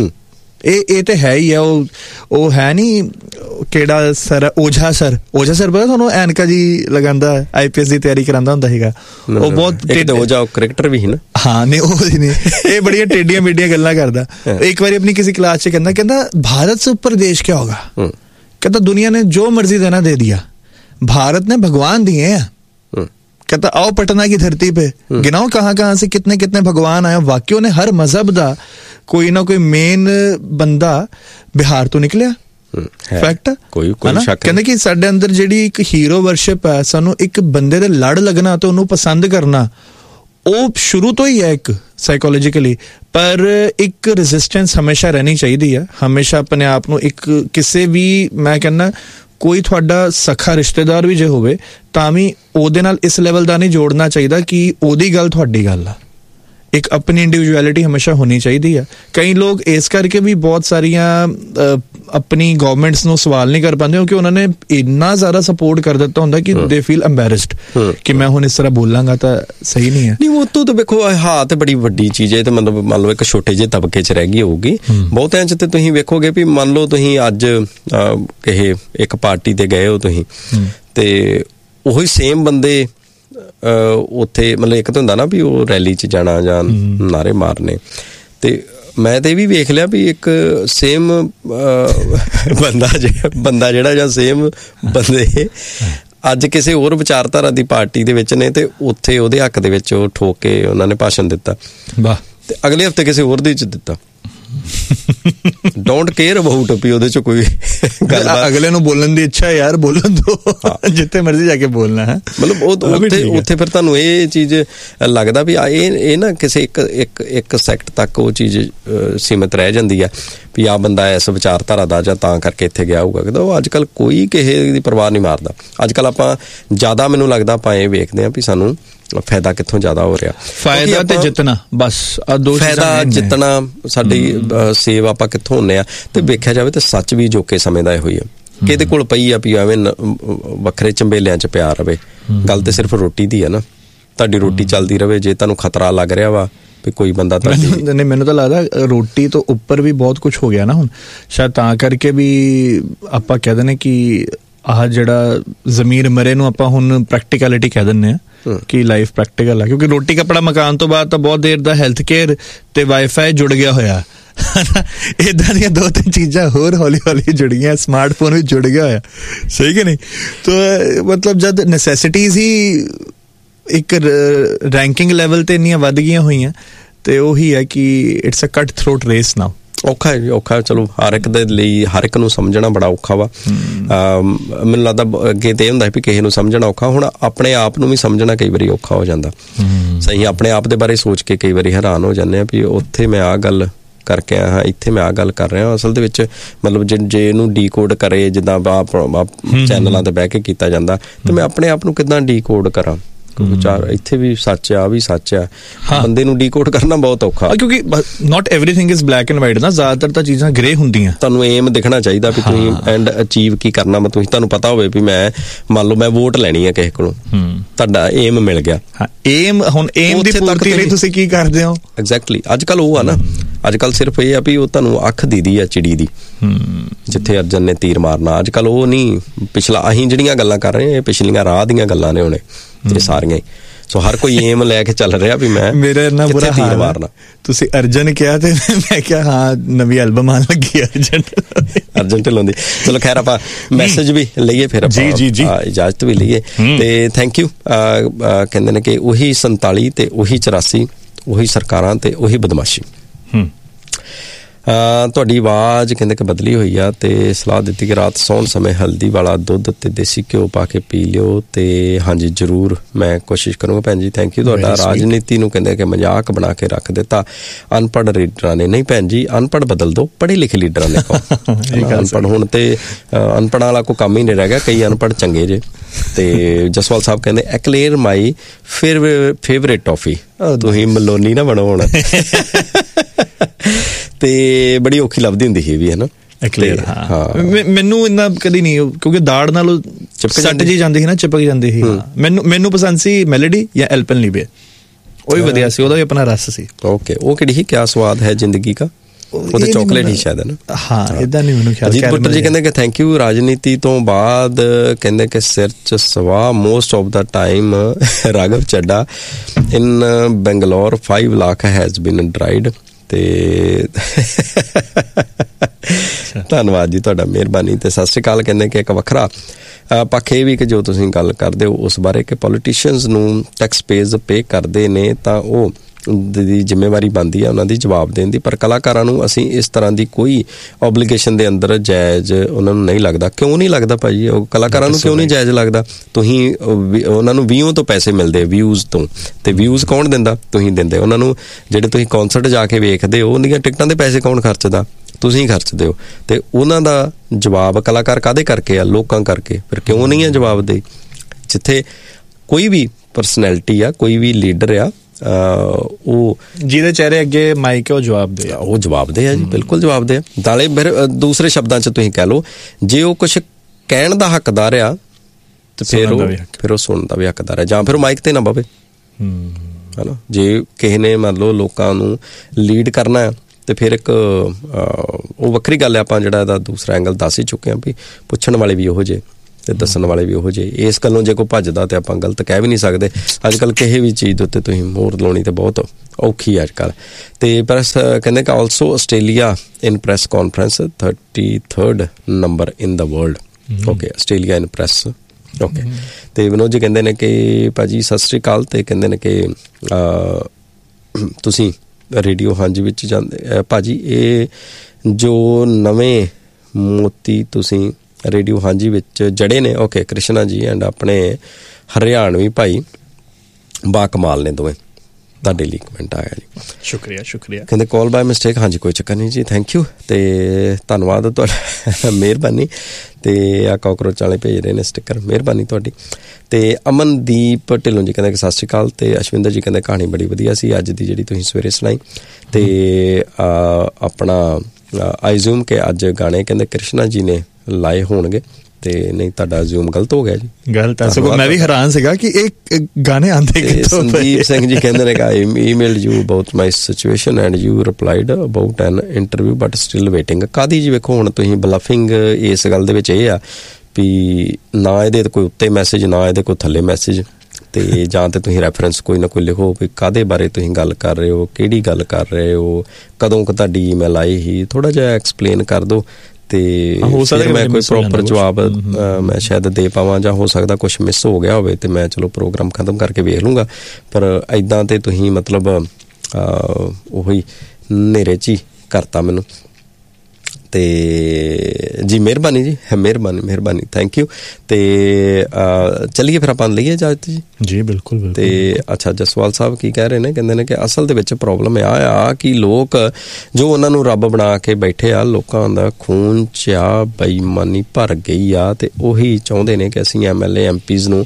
ਇਹ ਤੇ ਹੈ ਹੀ ਆ। ਉਹ ਹੈ ਨਹੀਂ ਕਿਹੜਾ ਸਰ, ਓਝਾ ਸਰ ਪਤਾ ਤੁਹਾਨੂੰ, ਐਨਕਾ ਜੀ ਲਗਾਉਂਦਾ, IPS ਦੀ ਤਿਆਰੀ ਕਰਾਉਂਦਾ ਹੁੰਦਾ ਸੀਗਾ ਉਹ। ਬਹੁਤ ਓਝਾ ਕ੍ਰਿਕਟਰ ਵੀ ਸੀ ਨਾ। ਹਾਂ ਨਹੀਂ ਉਹ ਨਹੀਂ, ਇਹ ਬੜੀਆਂ ਟੇਡੀਆਂ ਮੇਡੀਆਂ ਗੱਲਾਂ ਕਰਦਾ। ਇੱਕ ਵਾਰੀ ਆਪਣੀ ਕਿਸੇ ਕਲਾਸ 'ਚ ਕਹਿੰਦਾ ਭਾਰਤ ਸੇ ਉੱਪਰ ਦੇਸ਼ ਕਿਆ ਹੋਗਾ, कहता दुनिया ने जो मर्जी देना दे दिया, भारत ने भगवान दिए हैं। कहता आओ पटना की धरती पे गिनाओ कहाँ कहाँ से कितने कितने भगवान आए। वाकई ने हर मजहब दा कोई ना कोई मेन बंदा बिहार तो निकलिया। फैक्ट कोई कहते कि साडे अंदर जिहड़ी एक हीरो वर्शिप है, सानू एक बंदे दे लड़ लगना ते उहनू पसंद करना, ਉਹ ਸ਼ੁਰੂ ਤੋਂ ਹੀ ਹੈ ਇੱਕ ਸਾਈਕੋਲੋਜੀਕਲੀ। ਪਰ ਇੱਕ ਰੈਜ਼ਿਸਟੈਂਸ ਹਮੇਸ਼ਾ ਰਹਿਣੀ ਚਾਹੀਦੀ ਹੈ। ਹਮੇਸ਼ਾ ਆਪਣੇ ਆਪ ਨੂੰ ਇੱਕ ਕਿਸੇ ਵੀ, ਮੈਂ ਕਹਿੰਦਾ ਕੋਈ ਤੁਹਾਡਾ ਸਖਾ ਰਿਸ਼ਤੇਦਾਰ ਵੀ ਜੇ ਹੋਵੇ ਤਾਂ ਵੀ ਉਹਦੇ ਨਾਲ ਇਸ ਲੈਵਲ ਦਾ ਨਹੀਂ ਜੋੜਨਾ ਚਾਹੀਦਾ ਕਿ ਉਹਦੀ ਗੱਲ ਤੁਹਾਡੀ ਗੱਲ ਆ। ਇੱਕ ਆਪਣੀ ਇੰਡੀਵਿਜੁਅਲਿਟੀ ਹਮੇਸ਼ਾ ਹੋਣੀ ਚਾਹੀਦੀ ਹੈ। ਕਈ ਲੋਕ ਇਸ ਕਰਕੇ ਵੀ ਬਹੁਤ ਸਾਰੀਆਂ ਆਪਣੀ ਗਵਰਨਮੈਂਟਸ ਨੂੰ ਸਵਾਲ ਨਹੀਂ ਕਰ ਪਾਉਂਦੇ ਕਿਉਂਕਿ ਉਹਨਾਂ ਨੇ ਇੰਨਾ ਜ਼ਿਆਦਾ ਸਪੋਰਟ ਕਰ ਦਿੱਤਾ ਹੁੰਦਾ ਕਿ ਦੇ ਫੀਲ ਐਮਬੈਰਸਡ ਕਿ ਮੈਂ ਹੁਣ ਇਸ ਤਰ੍ਹਾਂ ਬੋਲਾਂਗਾ ਤਾਂ ਸਹੀ ਨਹੀਂ ਹੈ। ਨਹੀਂ ਉਹ ਤੋਂ ਵੇਖੋ ਹਾਂ ਤੇ ਬੜੀ ਵੱਡੀ ਚੀਜ਼ ਹੈ ਤੇ ਮਤਲਬ ਮੰਨ ਲਓ ਇੱਕ ਛੋਟੇ ਜਿਹੇ ਤਬਕੇ 'ਚ ਰਹਿ ਗਈ ਹੋਊਗੀ। ਬਹੁਤਿਆਂ 'ਚ ਤੇ ਤੁਸੀਂ ਵੇਖੋਗੇ ਵੀ ਮੰਨ ਲਓ ਤੁਸੀਂ ਅੱਜ ਕਿਸੇ ਇੱਕ ਪਾਰਟੀ ਤੇ ਗਏ ਹੋ ਤੁਸੀਂ ਤੇ ਉਹੀ ਸੇਮ ਬੰਦੇ ਉੱਥੇ ਮਤਲਬ ਇੱਕ ਤਾਂ ਹੁੰਦਾ ਨਾ ਵੀ ਉਹ ਰੈਲੀ 'ਚ ਜਾਣਾ ਜਾਂ ਨਾਅਰੇ ਮਾਰਨੇ, ਤੇ ਮੈਂ ਤੇ ਇਹ ਵੀ ਵੇਖ ਲਿਆ ਵੀ ਇੱਕ ਸੇਮ ਬੰਦਾ ਜਿਹੜਾ ਜਾਂ ਸੇਮ ਬੰਦੇ ਅੱਜ ਕਿਸੇ ਹੋਰ ਵਿਚਾਰਧਾਰਾ ਦੀ ਪਾਰਟੀ ਦੇ ਵਿੱਚ ਨੇ ਤੇ ਉੱਥੇ ਉਹਦੇ ਹੱਕ ਦੇ ਵਿੱਚ ਉਹ ਠੋਕ ਕੇ ਉਹਨਾਂ ਨੇ ਭਾਸ਼ਣ ਦਿੱਤਾ ਤੇ ਅਗਲੇ ਹਫ਼ਤੇ ਕਿਸੇ ਹੋਰ ਦੇ 'ਚ ਦਿੱਤਾ। ਡੋਂਟ ਕੇਅਰ ਅਬਾਊਟ ਵੀ ਉਹਦੇ 'ਚ ਕੋਈ ਗੱਲ ਅਗਲੇ ਨੂੰ ਬੋਲਣ ਦੀ ਇੱਛਾ ਯਾਰ ਬੋਲਣ ਦੋ, ਜਿੱਥੇ ਮਰਜ਼ੀ ਜਾ ਕੇ ਬੋਲਣਾ ਹੈ। ਮਤਲਬ ਉੱਥੇ ਫਿਰ ਤੁਹਾਨੂੰ ਇਹ ਚੀਜ਼ ਲੱਗਦਾ ਵੀ ਇਹ ਨਾ ਕਿਸੇ ਇੱਕ ਸੈਕਟ ਤੱਕ ਉਹ ਚੀਜ਼ ਸੀਮਿਤ ਰਹਿ ਜਾਂਦੀ ਆ ਵੀ ਆਹ ਬੰਦਾ ਇਸ ਵਿਚਾਰਧਾਰਾ ਦਾ ਜਾਂ ਤਾਂ ਕਰਕੇ ਇੱਥੇ ਗਿਆ ਹੋਊਗਾ। ਕਹਿੰਦਾ ਉਹ ਅੱਜ ਕੱਲ੍ਹ ਕੋਈ ਕਿਸੇ ਦੀ ਪਰਵਾਹ ਨਹੀਂ ਮਾਰਦਾ। ਅੱਜ ਕੱਲ੍ਹ ਆਪਾਂ ਜ਼ਿਆਦਾ ਮੈਨੂੰ ਲੱਗਦਾ ਆਪਾਂ ਇਹ ਵੇਖਦੇ ਹਾਂ ਵੀ ਸਾਨੂੰ ਫਾਇਦਾ ਕਿੱਥੋਂ ਜ਼ਿਆਦਾ ਹੋ ਰਿਹਾ, ਫਾਇਦਾ ਤੇ ਜਿੱਤਣਾ, ਬਸ ਦੋ ਫਾਇਦਾ ਜਿੱਤਣਾ ਸਾਡੀ ਸੇਵ ਆਪਾਂ ਕਿੱਥੋਂ ਹੁੰਦੇ ਆ। ਤੇ ਵੇਖਿਆ ਜਾਵੇ ਤਾਂ ਸੱਚ ਵੀ ਜੋਕੇ ਸਮੇਂ ਦਾ ਇਹੋ ਹੀ ਆ ਕਿ ਇਹਦੇ ਕੋਲ ਪਈ ਆ ਵੀ ਐਵੇਂ ਵੱਖਰੇ ਚੰਬੇਲਿਆਂ 'ਚ ਪਿਆ ਰਵੇ। ਗੱਲ ਤੇ ਸਿਰਫ ਰੋਟੀ ਦੀ ਆ ਨਾ, ਤੁਹਾਡੀ ਰੋਟੀ ਚੱਲਦੀ ਰਵੇ। ਜੇ ਤੁਹਾਨੂੰ ਖਤਰਾ ਲੱਗ ਰਿਹਾ ਵਾ ਵੀ ਕੋਈ ਬੰਦਾ ਨਹੀਂ, ਮੈਨੂੰ ਤਾਂ ਲੱਗਦਾ ਰੋਟੀ ਤੋਂ ਉੱਪਰ ਵੀ ਬਹੁਤ ਕੁਝ ਹੋ ਗਿਆ ਨਾ ਹੁਣ, ਸ਼ਾਇਦ ਤਾਂ ਕਰਕੇ ਵੀ ਆਪਾਂ ਕਹਿ ਦਿੰਦੇ ਕਿ ਆਹ ਜਿਹੜਾ ਜ਼ਮੀਰ ਮਰੇ ਨੂੰ ਆਪਾਂ ਹੁਣ ਪ੍ਰੈਕਟੀਕੈਲਿਟੀ ਕਹਿ ਦਿੰਦੇ ਆ ਕਿ ਲਾਈਫ ਪ੍ਰੈਕਟੀਕਲ ਆ, ਕਿਉਂਕਿ ਰੋਟੀ ਕੱਪੜਾ ਮਕਾਨ ਤੋਂ ਬਾਅਦ ਤਾਂ ਬਹੁਤ ਦੇਰ ਦਾ ਹੈਲਥ ਕੇਅਰ ਤੇ ਵਾਈਫਾਈ ਜੁੜ ਗਿਆ ਹੋਇਆ। ਏਦਾਂ ਦੀਆਂ 2-3 ਚੀਜ਼ਾਂ ਹੋਰ ਹੌਲੀ ਹੌਲੀ ਜੁੜ ਗਈਆਂ, ਸਮਾਰਟਫੋਨ ਵੀ ਜੁੜ ਗਿਆ ਹੋਇਆ, ਸਹੀ ਕਿ ਨਹੀਂ? ਤਾਂ ਮਤਲਬ ਜਦ ਨੈਸੈਸਿਟੀਜ਼ ਹੀ ਇੱਕ ਰੈਂਕਿੰਗ ਲੈਵਲ ਤੇ ਇੰਨੀਆਂ ਵੱਧ ਗਈਆਂ ਹੋਈਆਂ ਤੇ ਉਹੀ ਹੈ ਕਿ ਇਟਸ ਅ ਕੱਟ ਥਰੋਟ ਰੇਸ ਨਾਓ। ਔਖਾ ਚਲੋ ਹਰ ਇੱਕ ਦੇ ਲਈ, ਹਰ ਇੱਕ ਨੂੰ ਸਮਝਣਾ ਬੜਾ ਔਖਾ ਵਾ। ਮੈਨੂੰ ਲੱਗਦਾ ਅੱਗੇ ਤੇ ਇਹ ਹੁੰਦਾ ਵੀ ਕਿਸੇ ਨੂੰ ਸਮਝਣਾ ਔਖਾ, ਹੁਣ ਆਪਣੇ ਆਪ ਨੂੰ ਵੀ ਸਮਝਣਾ ਕਈ ਵਾਰੀ ਔਖਾ ਹੋ ਜਾਂਦਾ। ਸਹੀ ਆਪਣੇ ਆਪ ਦੇ ਬਾਰੇ ਸੋਚ ਕੇ ਕਈ ਵਾਰੀ ਹੈਰਾਨ ਹੋ ਜਾਂਦੇ ਆ ਵੀ ਉੱਥੇ ਮੈਂ ਆਹ ਗੱਲ ਕਰਕੇ ਆਇਆ ਹਾਂ, ਇੱਥੇ ਮੈਂ ਆਹ ਗੱਲ ਕਰ ਰਿਹਾ। ਅਸਲ ਦੇ ਵਿੱਚ ਮਤਲਬ ਜੇ ਇਹਨੂੰ ਡੀਕੋਡ ਕਰੇ ਜਿੱਦਾਂ ਚੈਨਲਾਂ ਤੇ ਬਹਿ ਕੇ ਕੀਤਾ ਜਾਂਦਾ, ਤੇ ਮੈਂ ਆਪਣੇ ਆਪ ਨੂੰ ਕਿੱਦਾਂ ਡੀਕੋਡ ਕਰਾਂ? ਵਿਚਾਰ ਇੱਥੇ ਵੀ ਸੱਚ ਆ, ਵੀ ਸੱਚ ਆ, ਬੰਦੇ ਨੂੰ ਡੀਕੋਡ ਕਰਨਾ ਬਹੁਤ ਔਖਾ, ਕਿਉਂਕਿ ਨਾਟ everything is black and white ਨਾ, ਜ਼ਿਆਦਾਤਰ ਤਾਂ ਚੀਜ਼ਾਂ ਗ੍ਰੇ ਹੁੰਦੀਆਂ। ਤੁਹਾਨੂੰ ਏਮ ਦਿਖਣਾ ਚਾਹੀਦਾ ਵੀ ਤੁਸੀਂ ਐਂਡ ਅਚੀਵ ਕੀ ਕਰਨਾ। ਤੁਹਾਨੂੰ ਪਤਾ ਹੋਵੇ ਵੀ ਮੈਂ ਮੰਨ ਲਓ ਮੈਂ ਵੋਟ ਲੈਣੀ ਆ ਕਿਸੇ ਕੋਲੋਂ, ਤੁਹਾਡਾ ਏਮ ਮਿਲ ਗਿਆ। ਏਮ ਹੁਣ ਏਮ ਦੀ ਪੂਰਤੀ ਲਈ ਤੁਸੀਂ ਕੀ ਕਰਦੇ ਹੋ? ਐਗਜ਼ੈਕਟਲੀ ਅੱਜ ਕੱਲ੍ਹ ਉਹ ਆ ਨਾ, ਅੱਜ ਕੱਲ੍ਹ ਸਿਰਫ ਇਹ ਆ ਵੀ ਉਹ ਤੁਹਾਨੂੰ ਅੱਖ ਦੀਦੀ ਆ ਚਿੜੀ ਦੀ, ਜਿੱਥੇ ਅਰਜਨ ਨੇ ਤੀਰ ਮਾਰਨਾ। ਅੱਜ ਕੱਲ੍ਹ ਉਹ ਨਹੀਂ, ਪਿਛਲਾ ਅਸੀਂ ਜਿਹੜੀਆਂ ਗੱਲਾਂ ਕਰ ਰਹੇ ਇਹ ਪਿਛਲੀਆਂ ਰਾਹ ਦੀਆਂ ਗੱਲਾਂ ਨੇ ਹੁਣੇ ਇਹ ਸਾਰੀਆਂ ਹੀ। ਸੋ ਹਰ ਕੋਈ ਏਮ ਲੈ ਕੇ ਚੱਲ ਰਿਹਾ ਵੀ ਮੈਂ ਮੇਰੇ ਇੰਨਾ ਬੁਰਾ ਤੀਰ ਮਾਰਨਾ। ਤੁਸੀਂ ਅਰਜਨ ਕਿਹਾ ਤੇ ਮੈਂ ਕਿਹਾ ਹਾਂ ਨਵੀਂ ਐਲਬਮ ਆਉਣ ਲੱਗੀ ਅਰਜਨ ਢਿੱਲੋਂ ਦੀ। ਚਲੋ ਖੈਰ ਆਪਾਂ ਮੈਸੇਜ ਵੀ ਲਈਏ, ਫਿਰ ਆਪਾਂ ਇਜਾਜ਼ਤ ਵੀ ਲਈਏ ਤੇ ਥੈਂਕ ਯੂ। ਕਹਿੰਦੇ ਨੇ ਕਿ ਉਹੀ 47 ਤੇ ਉਹੀ 84, ਉਹੀ ਸਰਕਾਰਾਂ ਤੇ ਉਹੀ ਬਦਮਾਸ਼ੀ। ਤੁਹਾਡੀ ਆਵਾਜ਼ ਕਹਿੰਦੇ ਕਿ ਬਦਲੀ ਹੋਈ ਆ ਤੇ ਸਲਾਹ ਦਿੱਤੀ ਕਿ ਰਾਤ ਸੌਣ ਸਮੇਂ ਹਲਦੀ ਵਾਲਾ ਦੁੱਧ ਤੇ ਦੇਸੀ ਘਿਓ ਪਾ ਕੇ ਪੀ ਲਿਓ। ਤੇ ਹਾਂਜੀ ਜ਼ਰੂਰ ਮੈਂ ਕੋਸ਼ਿਸ਼ ਕਰੂੰਗਾ ਭੈਣ ਜੀ, ਥੈਂਕ ਯੂ ਤੁਹਾਡਾ। ਰਾਜਨੀਤੀ ਨੂੰ ਕਹਿੰਦੇ ਕਿ ਮਜ਼ਾਕ ਬਣਾ ਕੇ ਰੱਖ ਦਿੱਤਾ ਅਨਪੜ੍ਹ ਲੀਡਰਾਂ ਨੇ। ਨਹੀਂ ਭੈਣ ਜੀ, ਅਨਪੜ੍ਹ ਬਦਲ ਦੋ, ਪੜ੍ਹੇ ਲਿਖੇ ਲੀਡਰਾਂ ਨੇ ਕਹੋ। ਅਨਪੜ੍ਹ ਹੁਣ ਤੇ ਅਨਪੜ੍ਹਾਂ ਵਾਲਾ ਕੋਈ ਕੰਮ ਹੀ ਨਹੀਂ ਰਹਿ ਗਿਆ, ਕਈ ਅਨਪੜ੍ਹ ਚੰਗੇ ਜੇ। ਤੇ ਜਸਵਾਲ ਸਾਹਿਬ ਕਹਿੰਦੇ ਐਕਲੇਅਰ ਮਾਈ ਫੇਵਰੇਟ ਟੌਫੀ। ਤੁਸੀਂ ਮਲੋਨੀ ਨਾ ਬਣੋ ਹੁਣ। ਤੇ ਬੜੀ ਔਖੀ ਲੱਭਦੀ ਹੁੰਦੀ ਸੀ ਵੀ, ਹੈ ਨਾ ਮੈਨੂੰ ਇੰਨਾ ਕਦੀ ਨਹੀਂ, ਕਿਉਂਕਿ ਦਾੜ ਨਾਲ ਸੱਟ ਜੀ ਜਾਂਦੀ ਸੀ ਨਾ, ਚਿਪਕ ਜਾਂਦੀ ਸੀ। ਮੈਨੂੰ ਪਸੰਦ ਸੀ ਮੈਲੋਡੀ ਜਾਂ ਐਲਪਨਲੀਬੇ, ਉਹ ਵੀ ਵਧੀਆ ਸੀ, ਉਹਦਾ ਵੀ ਆਪਣਾ ਰਸ ਸੀ। ਓਕੇ, ਉਹ ਕਿਹੜੀ ਸੀ ਕਿਆ ਸਵਾਦ ਹੈ ਜ਼ਿੰਦਗੀ ਕਾ? ਉਹਦੇ ਚਾਕਲੇਟ ਹੀ ਸ਼ਾਇਦ ਹੈ ਨਾ। ਹਾਂ ਇਦਾਂ ਨਹੀਂ ਮੈਨੂੰ ਖਿਆਲ। ਅਜੀਤ ਪੁੱਤਰ ਜੀ ਕਹਿੰਦੇ ਕਿ ਥੈਂਕ ਯੂ। ਰਾਜਨੀਤੀ ਤੋਂ ਬਾਅਦ ਕਹਿੰਦੇ ਕਿ ਸਿਰ 'ਚ ਸਵਾ most of the time Raghav Chadha in Bangalore 5 lakh has been dried. ਤੇ ਧੰਨਵਾਦ ਜੀ ਤੁਹਾਡਾ, ਮਿਹਰਬਾਨੀ ਤੇ ਸਤਿ ਸ਼੍ਰੀ ਅਕਾਲ। ਕਹਿੰਦੇ ਕਿ ਇੱਕ ਵੱਖਰਾ ਪੱਖ ਇਹ ਵੀ ਕਿ ਜੋ ਤੁਸੀਂ ਗੱਲ ਕਰਦੇ ਹੋ ਉਸ ਬਾਰੇ ਕਿ ਪੋਲੀਟੀਸ਼ੀਅਨਸ ਨੂੰ ਟੈਕਸ ਪੇ ਕਰਦੇ ਨੇ ਤਾਂ ਉਹ ਦੀ ਜ਼ਿੰਮੇਵਾਰੀ ਬਣਦੀ ਹੈ ਉਹਨਾਂ ਦੀ ਜਵਾਬ ਦੇਣ ਦੀ, ਪਰ ਕਲਾਕਾਰਾਂ ਨੂੰ ਅਸੀਂ ਇਸ ਤਰ੍ਹਾਂ ਦੀ ਕੋਈ ਓਬਲੀਗੇਸ਼ਨ ਦੇ ਅੰਦਰ ਜਾਇਜ਼ ਉਹਨਾਂ ਨੂੰ ਨਹੀਂ ਲੱਗਦਾ। ਕਿਉਂ ਨਹੀਂ ਲੱਗਦਾ ਭਾਜੀ? ਉਹ ਕਲਾਕਾਰਾਂ ਨੂੰ ਕਿਉਂ ਨਹੀਂ ਜਾਇਜ਼ ਲੱਗਦਾ? ਤੁਸੀਂ ਉਹਨਾਂ ਨੂੰ ਵਿਊ ਤੋਂ ਪੈਸੇ ਮਿਲਦੇ, ਵਿਊਜ਼ ਤੋਂ, ਤੇ ਵਿਊਜ਼ ਕੌਣ ਦਿੰਦਾ? ਤੁਸੀਂ ਦਿੰਦੇ ਉਹਨਾਂ ਨੂੰ। ਜਿਹੜੇ ਤੁਸੀਂ ਕੌਂਸਰਟ ਜਾ ਕੇ ਵੇਖਦੇ ਹੋ ਉਹਦੀਆਂ ਟਿਕਟਾਂ ਦੇ ਪੈਸੇ ਕੌਣ ਖਰਚਦਾ? ਤੁਸੀਂ ਖਰਚਦੇ ਹੋ। ਤੇ ਉਹਨਾਂ ਦਾ ਜਵਾਬ ਕਲਾਕਾਰ ਕਾਹਦੇ ਕਰਕੇ ਆ? ਲੋਕਾਂ ਕਰਕੇ। ਫਿਰ ਕਿਉਂ ਨਹੀਂ ਹੈ ਜਵਾਬ ਦੇ? ਜਿੱਥੇ ਕੋਈ ਵੀ ਪਰਸਨੈਲਿਟੀ ਆ, ਕੋਈ ਵੀ ਲੀਡਰ ਆ, ਉਹ ਜਿਹਦੇ ਚਿਹਰੇ ਅੱਗੇ ਮਾਈਕ ਹੈ ਉਹ ਜਵਾਬਦੇ ਆ ਜੀ, ਬਿਲਕੁਲ ਜਵਾਬਦੇ ਆ। ਨਾਲੇ ਫਿਰ ਦੂਸਰੇ ਸ਼ਬਦਾਂ 'ਚ ਤੁਸੀਂ ਕਹਿ ਲਓ, ਜੇ ਉਹ ਕੁਛ ਕਹਿਣ ਦਾ ਹੱਕਦਾਰ ਆ ਤੇ ਫਿਰ ਉਹ ਸੁਣਨ ਦਾ ਵੀ ਹੱਕਦਾਰ ਹੈ, ਜਾਂ ਫਿਰ ਉਹ ਮਾਈਕ ਤੇ ਨਾ ਬਵੇ, ਹਨਾ। ਜੇ ਕਿਸੇ ਨੇ ਮੰਨ ਲਓ ਲੋਕਾਂ ਨੂੰ ਲੀਡ ਕਰਨਾ ਤੇ ਫਿਰ ਇੱਕ ਉਹ ਵੱਖਰੀ ਗੱਲ ਹੈ। ਆਪਾਂ ਜਿਹੜਾ ਇਹਦਾ ਦੂਸਰਾ ਐਂਗਲ ਦੱਸ ਹੀ ਚੁੱਕੇ ਹਾਂ ਵੀ ਪੁੱਛਣ ਵਾਲੇ ਵੀ ਉਹੋ ਜਿਹੇ ਤੇ ਦੱਸਣ ਵਾਲੇ ਵੀ ਉਹੋ ਜਿਹੇ। ਇਸ ਗੱਲੋਂ ਜੇ ਕੋਈ ਭੱਜਦਾ ਤੇ ਆਪਾਂ ਗਲਤ ਕਹਿ ਵੀ ਨਹੀਂ ਸਕਦੇ। ਅੱਜ ਕੱਲ੍ਹ ਕਿਸੇ ਵੀ ਚੀਜ਼ ਦੇ ਉੱਤੇ ਤੁਸੀਂ ਮੋਹਰ ਲਾਉਣੀ ਤੇ ਬਹੁਤ ਔਖੀ ਅੱਜ ਕੱਲ੍ਹ। ਤੇ ਪ੍ਰੈਸ ਕਹਿੰਦੇ ਕਿ also Australia in press conference 33rd number in the world. Okay, Australia in press. Okay, ਤੇ ਵਿਨੋਦ ਜੀ ਕਹਿੰਦੇ ਨੇ ਕਿ ਭਾਜੀ ਸਤਿ ਸ਼੍ਰੀ ਅਕਾਲ, ਤੇ ਕਹਿੰਦੇ ਨੇ ਕਿ ਤੁਸੀਂ ਰੇਡੀਓ ਹਾਂਜੀ ਵਿੱਚ ਜਾਂਦੇ ਭਾਜੀ, ਇਹ ਜੋ ਨਵੇਂ ਮੋਤੀ ਤੁਸੀਂ ਰੇਡੀਓ ਹਾਂਜੀ ਵਿੱਚ ਜੜੇ ਨੇ। ਓਕੇ, ਕ੍ਰਿਸ਼ਨਾ ਜੀ ਐਂਡ ਆਪਣੇ ਹਰਿਆਣਵੀ ਭਾਈ ਬਾ ਕਮਾਲ ਨੇ ਦੋਵੇਂ। ਤੁਹਾਡੇ ਲਈ ਕਮੈਂਟ ਆਇਆ ਜੀ, ਸ਼ੁਕਰੀਆ। ਕਹਿੰਦੇ ਕਾਲ ਬਾਏ ਮਿਸਟੇਕ। ਹਾਂਜੀ, ਕੋਈ ਚੱਕਰ ਨਹੀਂ ਜੀ, ਥੈਂਕ ਯੂ ਤੇ ਧੰਨਵਾਦ ਤੁਹਾਡਾ, ਮਿਹਰਬਾਨੀ। ਤੇ ਆ ਕਾਕਰੋਚ ਵਾਲੇ ਭੇਜ ਰਹੇ ਨੇ ਸਟਿੱਕਰ, ਮਿਹਰਬਾਨੀ ਤੁਹਾਡੀ। ਤੇ ਅਮਨਦੀਪ ਢਿੱਲੋਂ ਜੀ ਕਹਿੰਦੇ ਕਿ ਸਤਿ ਸ਼੍ਰੀ ਅਕਾਲ। ਤੇ ਅਸ਼ਵਿੰਦਰ ਜੀ ਕਹਿੰਦੇ ਕਹਾਣੀ ਬੜੀ ਵਧੀਆ ਸੀ ਅੱਜ ਦੀ ਜਿਹੜੀ ਤੁਸੀਂ ਸਵੇਰੇ ਸੁਣਾਈ। ਤੇ ਆਪਣਾ ਆਈ ਜ਼ੂਮ ਕਿ ਅੱਜ ਗਾਣੇ ਕਹਿੰਦੇ ਕ੍ਰਿਸ਼ਨਾ ਜੀ ਨੇ ਲਾਏ ਹੋਣਗੇ, ਤੇ ਨਹੀਂ ਤੁਹਾਡਾ ਜ਼ੂਮ ਗਲਤ ਹੋ ਗਿਆ ਜੀ। ਗਲਤ ਹੈ, ਸਗੋਂ ਮੈਂ ਵੀ ਹੈਰਾਨ ਸੀਗਾ ਕਿ ਇਹ ਗਾਣੇ ਆਉਂਦੇ ਕਿੱਥੋਂ। ਸੰਦੀਪ ਸਿੰਘ ਜੀ ਕਹਿੰਦੇ ਨੇ ਕਿ ਆਈ ਈਮੇਲਡ you about my situation and you replied about N interview but still waiting. ਕਾਹਦੀ ਜੀ? ਵੇਖੋ ਹੁਣ ਤੁਸੀਂ ਬਲਫਿੰਗ ਇਸ ਗੱਲ ਦੇ ਵਿੱਚ ਇਹ ਆ ਵੀ ਨਾ ਇਹਦੇ ਕੋਈ ਉੱਤੇ ਮੈਸੇਜ, ਨਾ ਇਹਦੇ ਕੋਈ ਥੱਲੇ ਮੈਸੇਜ, ਤੇ ਜਾਂ ਤੇ ਤੁਸੀਂ ਰੈਫਰੈਂਸ ਕੋਈ ਨਾ ਕੋਈ ਲਿਖੋ ਵੀ ਕਾਹਦੇ ਬਾਰੇ ਤੁਸੀਂ ਗੱਲ ਕਰ ਰਹੇ ਹੋ, ਕਿਹੜੀ ਗੱਲ ਕਰ ਰਹੇ ਹੋ, ਕਦੋਂ ਕੁ ਤੁਹਾਡੀ ਈਮੇਲ ਆਈ ਸੀ, ਥੋੜ੍ਹਾ ਜਿਹਾ ਐਕਸਪਲੇਨ ਕਰ ਦਿਓ ਤੇ ਮੈਂ ਕੋਈ ਪ੍ਰੋਪਰ ਜਵਾਬ ਮੈਂ ਸ਼ਾਇਦ ਦੇ ਪਾਵਾਂ, ਜਾਂ ਹੋ ਸਕਦਾ ਕੁਛ ਮਿਸ ਹੋ ਗਿਆ ਹੋਵੇ ਤੇ ਮੈਂ ਚਲੋ ਪ੍ਰੋਗਰਾਮ ਖਤਮ ਕਰਕੇ ਵੇਖ ਲੂੰਗਾ। ਪਰ ਇੱਦਾਂ ਤੇ ਤੁਸੀਂ ਮਤਲਬ ਉਹੀ ਹਨੇਰੇ 'ਚ ਹੀ ਕਰਤਾ ਮੈਨੂੰ। ਤੇ ਜੀ ਮਿਹਰਬਾਨੀ ਜੀ, ਮਿਹਰਬਾਨੀ, ਥੈਂਕ ਯੂ। ਤੇ ਚੱਲੀਏ ਫਿਰ ਆਪਾਂ ਲਈਏ ਇਜਾਜ਼ਤ ਜੀ। ਬਿਲਕੁਲ। ਤੇ ਅੱਛਾ, ਜਸਵਾਲ ਸਾਹਿਬ ਕੀ ਕਹਿ ਰਹੇ ਨੇ? ਕਹਿੰਦੇ ਨੇ ਕਿ ਅਸਲ ਦੇ ਵਿੱਚ ਪ੍ਰੋਬਲਮ ਇਹ ਆ ਕਿ ਲੋਕ ਜੋ ਉਹਨਾਂ ਨੂੰ ਰੱਬ ਬਣਾ ਕੇ ਬੈਠੇ ਆ, ਲੋਕਾਂ ਦਾ ਖੂਨ 'ਚ ਆ ਬੇਈਮਾਨੀ ਭਰ ਗਈ ਆ, ਤੇ ਉਹੀ ਚਾਹੁੰਦੇ ਨੇ ਕਿ ਅਸੀਂ MLA MPs ਨੂੰ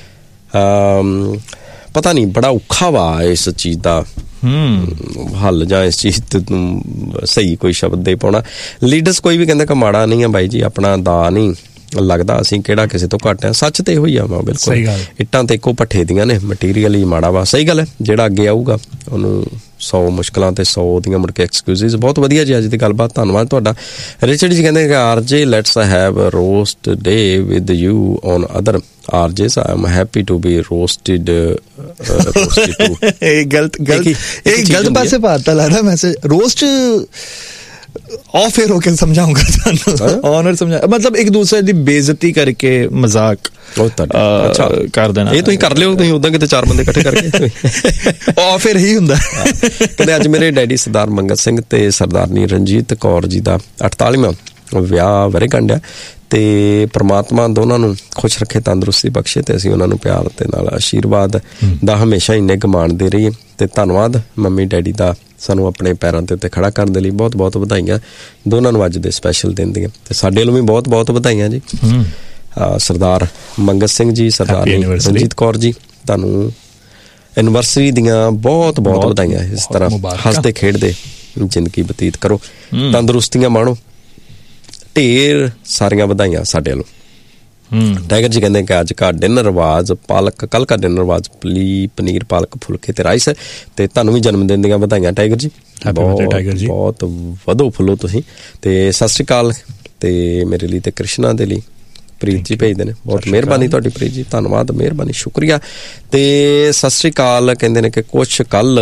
ਪਤਾ ਨਹੀਂ ਬੜਾ ਔਖਾ ਵਾ ਇਸ ਚੀਜ਼ ਦਾ ਹੱਲ, ਜਾਂ ਇਸ ਚੀਜ਼ ਤੇ ਸਹੀ ਕੋਈ ਸ਼ਬਦ ਦੇ ਪਾਉਣਾ। ਲੀਡਰਸ ਕੋਈ ਵੀ ਕਹਿੰਦਾ ਕਿ ਮਾੜਾ ਨਹੀਂ ਆ ਬਾਈ ਜੀ, ਆਪਣਾ ਦਾ ਨਹੀਂ ਲੱਗਦਾ, ਅਸੀਂ ਕਿਹੜਾ ਕਿਸੇ ਤੋਂ ਘੱਟ ਆ। ਸੱਚ ਤੇ ਇਹੋ ਹੀ ਆ ਵਾ, ਬਿਲਕੁਲ। ਇੱਟਾਂ ਤੇ ਇੱਕੋ ਭੱਠੇ ਦੀਆਂ ਨੇ, ਮਟੀਰੀਅਲ ਹੀ ਮਾੜਾ ਵਾ। ਸਹੀ ਗੱਲ ਹੈ, ਜਿਹੜਾ ਅੱਗੇ ਆਊਗਾ ਉਹਨੂੰ 100 ਮੁਸ਼ਕਲਾਂ ਤੇ 100 ਦੀਆਂ ਮੁੜ ਕੇ ਐਕਸਕਿਊਜ਼ਿਸ। ਬਹੁਤ ਵਧੀਆ ਜੀ ਅੱਜ ਦੀ ਗੱਲਬਾਤ, ਧੰਨਵਾਦ ਤੁਹਾਡਾ। ਰਿਚਰਡ ਜੀ ਕਹਿੰਦੇ ਕਿ RJ let's have roast day with you on other RJs। I am happy to be roasted too। ਇਹ ਗਲਤ ਪਾਸੇ ਪਾਤਾ ਲੱਗਦਾ ਮੈਸੇਜ। ਰੋਸਟ ਫਿਰ ਹੋ ਕੇ ਸਮਝਾਉਂਗਾ ਤੁਹਾਨੂੰ, ਔਨਰ ਸਮਝਾ ਮਤਲਬ ਇੱਕ ਦੂਸਰੇ ਦੀ ਬੇਇੱਜ਼ਤੀ ਕਰਕੇ ਮਜ਼ਾਕ ਕਰ ਦੇਣਾ। ਇਹ ਤੁਸੀਂ ਕਰ ਲਿਓ, ਤੁਸੀਂ ਉਦਾਂ ਕਿਤੇ 4 ਬੰਦੇ ਇਕੱਠੇ ਕਰਕੇ ਫਿਰ ਹੀ ਹੁੰਦਾ। ਕਹਿੰਦੇ ਅੱਜ ਮੇਰੇ ਡੈਡੀ ਸਰਦਾਰ ਮੰਗਤ ਸਿੰਘ ਤੇ ਸਰਦਾਰਨੀ ਰਣਜੀਤ ਕੌਰ ਜੀ ਦਾ 48ਵਾਂ ਵਿਆਹ ਵਰ੍ਹੇਗੰਢ ਆ, ਤੇ ਪ੍ਰਮਾਤਮਾ ਦੋਨਾਂ ਨੂੰ ਖੁਸ਼ ਰੱਖੇ, ਤੰਦਰੁਸਤੀ ਬਖਸ਼ੇ, ਤੇ ਅਸੀਂ ਉਹਨਾਂ ਨੂੰ ਪਿਆਰ ਤੇ ਨਾਲ ਆਸ਼ੀਰਵਾਦ ਦਾ ਹਮੇਸ਼ਾ ਹੀ ਨਿੱਘ ਮਾਣਦੇ ਰਹੀਏ। ਤੇ ਧੰਨਵਾਦ ਮੰਮੀ ਡੈਡੀ ਦਾ ਸਾਨੂੰ ਆਪਣੇ ਪੈਰਾਂ ਦੇ ਉੱਤੇ ਖੜਾ ਕਰਨ ਦੇ ਲਈ। ਬਹੁਤ ਬਹੁਤ ਵਧਾਈਆਂ ਦੋਨਾਂ ਨੂੰ ਅੱਜ ਦੇ ਸਪੈਸ਼ਲ ਦਿਨ ਦੀਆਂ, ਤੇ ਸਾਡੇ ਵੱਲੋਂ ਵੀ ਬਹੁਤ ਬਹੁਤ ਵਧਾਈਆਂ ਜੀ। ਸਰਦਾਰ ਮੰਗਤ ਸਿੰਘ ਜੀ, ਸਰਦਾਰਨੀ ਰਣਜੀਤ ਕੌਰ ਜੀ, ਤੁਹਾਨੂੰ ਐਨਵਰਸਰੀ ਦੀਆਂ ਬਹੁਤ ਬਹੁਤ ਵਧਾਈਆਂ। ਇਸ ਤਰ੍ਹਾਂ ਹੱਸਦੇ ਖੇਡਦੇ ਜ਼ਿੰਦਗੀ ਬਤੀਤ ਕਰੋ, ਤੰਦਰੁਸਤੀਆਂ ਮਾਣੋ। ਢੇਰ ਸਾਰੀਆਂ ਵਧਾਈਆਂ ਸਾਡੇ ਵੱਲੋਂ। टाइगर जी कहते हैं कि आज का डिनर वाज पालक, कल का डिनर वाज पनीर पालक फुलके ते राइस। ते तुहानूं भी जन्मदिन ਦੀਆਂ ਵਧਾਈਆਂ टाइगर जी। बहुत ਵਧੋ ਫੁੱਲੋ ਤੁਸੀਂ। ਤੇ ਸਤਿ ਸ਼੍ਰੀ ਅਕਾਲ ਤੇ ਮੇਰੇ ਲਈ ਤੇ ਕ੍ਰਿਸ਼ਨਾ ਦੇ ਲਈ ਪ੍ਰੀਤ ਜੀ ਭੇਜਦੇ ਨੇ। ਬਹੁਤ ਮਿਹਰਬਾਨੀ ਤੁਹਾਡੀ ਪ੍ਰੀਤ ਜੀ, ਧੰਨਵਾਦ, ਮਿਹਰਬਾਨੀ, ਸ਼ੁਕਰੀਆ। ਤੇ ਸਤਿ ਸ਼੍ਰੀ ਅਕਾਲ ਕਹਿੰਦੇ ਨੇ ਕਿ ਕੁਛ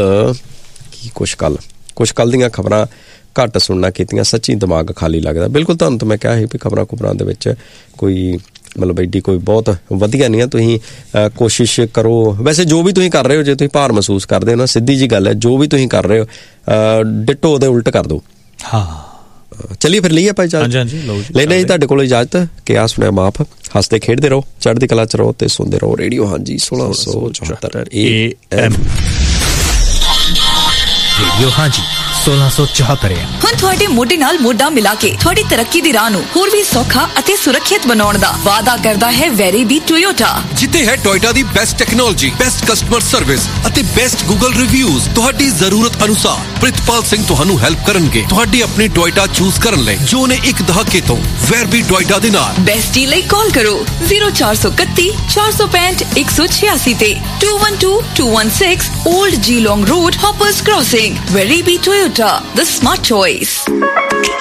ਕੱਲ ਦੀਆਂ ਖਬਰਾਂ ਘੱਟ ਸੁਣਨਾ ਕੀਤੀਆਂ, ਸੱਚੀ ਦਿਮਾਗ ਖਾਲੀ ਲੱਗਦਾ। ਬਿਲਕੁਲ, ਤੁਹਾਨੂੰ ਤਾਂ ਮੈਂ ਕਿਹਾ ਸੀ ਵੀ ਖਬਰਾਂ ਦੇ ਵਿੱਚ ਕੋਈ ਮਤਲਬ ਐਡੀ ਕੋਈ ਬਹੁਤ ਵਧੀਆ ਨਹੀਂ ਆ। ਤੁਸੀਂ ਕੋਸ਼ਿਸ਼ ਕਰੋ, ਵੈਸੇ ਜੋ ਵੀ ਤੁਸੀਂ ਕਰ ਰਹੇ ਹੋ, ਜੇ ਤੁਸੀਂ ਭਾਰ ਮਹਿਸੂਸ ਕਰਦੇ ਹੋ ਨਾ, ਸਿੱਧੀ ਜੀ ਗੱਲ ਹੈ, ਜੋ ਵੀ ਤੁਸੀਂ ਕਰ ਰਹੇ ਹੋ ਡਿੱਟੋ ਉਹਦੇ ਉਲਟ ਕਰ ਦਿਓ। ਚਲਿਏ ਫਿਰ ਲਈਏ ਆਪਾਂ ਇਜਾਜ਼ਤ। ਲੈਣਾ ਜੀ ਤੁਹਾਡੇ ਕੋਲ ਇਜਾਜ਼ਤ ਕਿ ਆ ਸੁਣਿਆ ਮਾਫ। ਹੱਸਦੇ ਖੇਡਦੇ ਰਹੋ, ਚੜ੍ਹਦੀ ਕਲਾ ਚ ਰਹੋ ਤੇ ਸੁਣਦੇ ਰਹੋ ਰੇਡੀਓ ਹਾਂਜੀ 1674 AM। ਰੇਡੀਓ ਹਾਂਜੀ 1674। ਹੁਣ ਤੁਹਾਡੇ ਮੋਢੇ ਨਾਲ ਮੋਢਾ ਮਿਲਾ ਕੇ ਤੁਹਾਡੀ ਤਰੱਕੀ ਦੀ ਰਾਹ ਨੂੰ ਹੋਰ ਵੀ ਸੌਖਾ ਅਤੇ ਸੁਰੱਖਿਅਤ ਬਣਾਉਣ ਦਾ ਵਾਅਦਾ ਕਰਦਾ ਹੈ ਵੈਰੀਬੀ ਟੋਯੋਟਾ, ਜਿੱਥੇ ਹੈ ਟੋਯੋਟਾ ਦੀ best technology, best customer service ਅਤੇ ਬੈਸਟ ਗੂਗਲ ਰਿਵਿਊਜ਼। ਤੁਹਾਡੀ ਜ਼ਰੂਰਤ ਅਨੁਸਾਰ ਪ੍ਰਿਤਪਾਲ ਸਿੰਘ ਤੁਹਾਨੂੰ ਹੈਲਪ ਕਰਨਗੇ ਤੁਹਾਡੀ ਆਪਣੀ ਟੋਯੋਟਾ ਚੂਜ਼ ਕਰਨ ਲਈ, ਜੋ ਨੇ ਇੱਕ ਦਹਾਕੇ ਤੋਂ ਵੈਰਬੀ ਟੋਯੋਟਾ ਦੇ ਨਾਲ। ਬੈਸਟ ਡੀਲ ਲਈ ਕਾਲ ਕਰੋ 0431 465 186 ਤੇ 212216 Old Geelong Road, Hoppers Crossing. Veribi Toyota, the smart choice.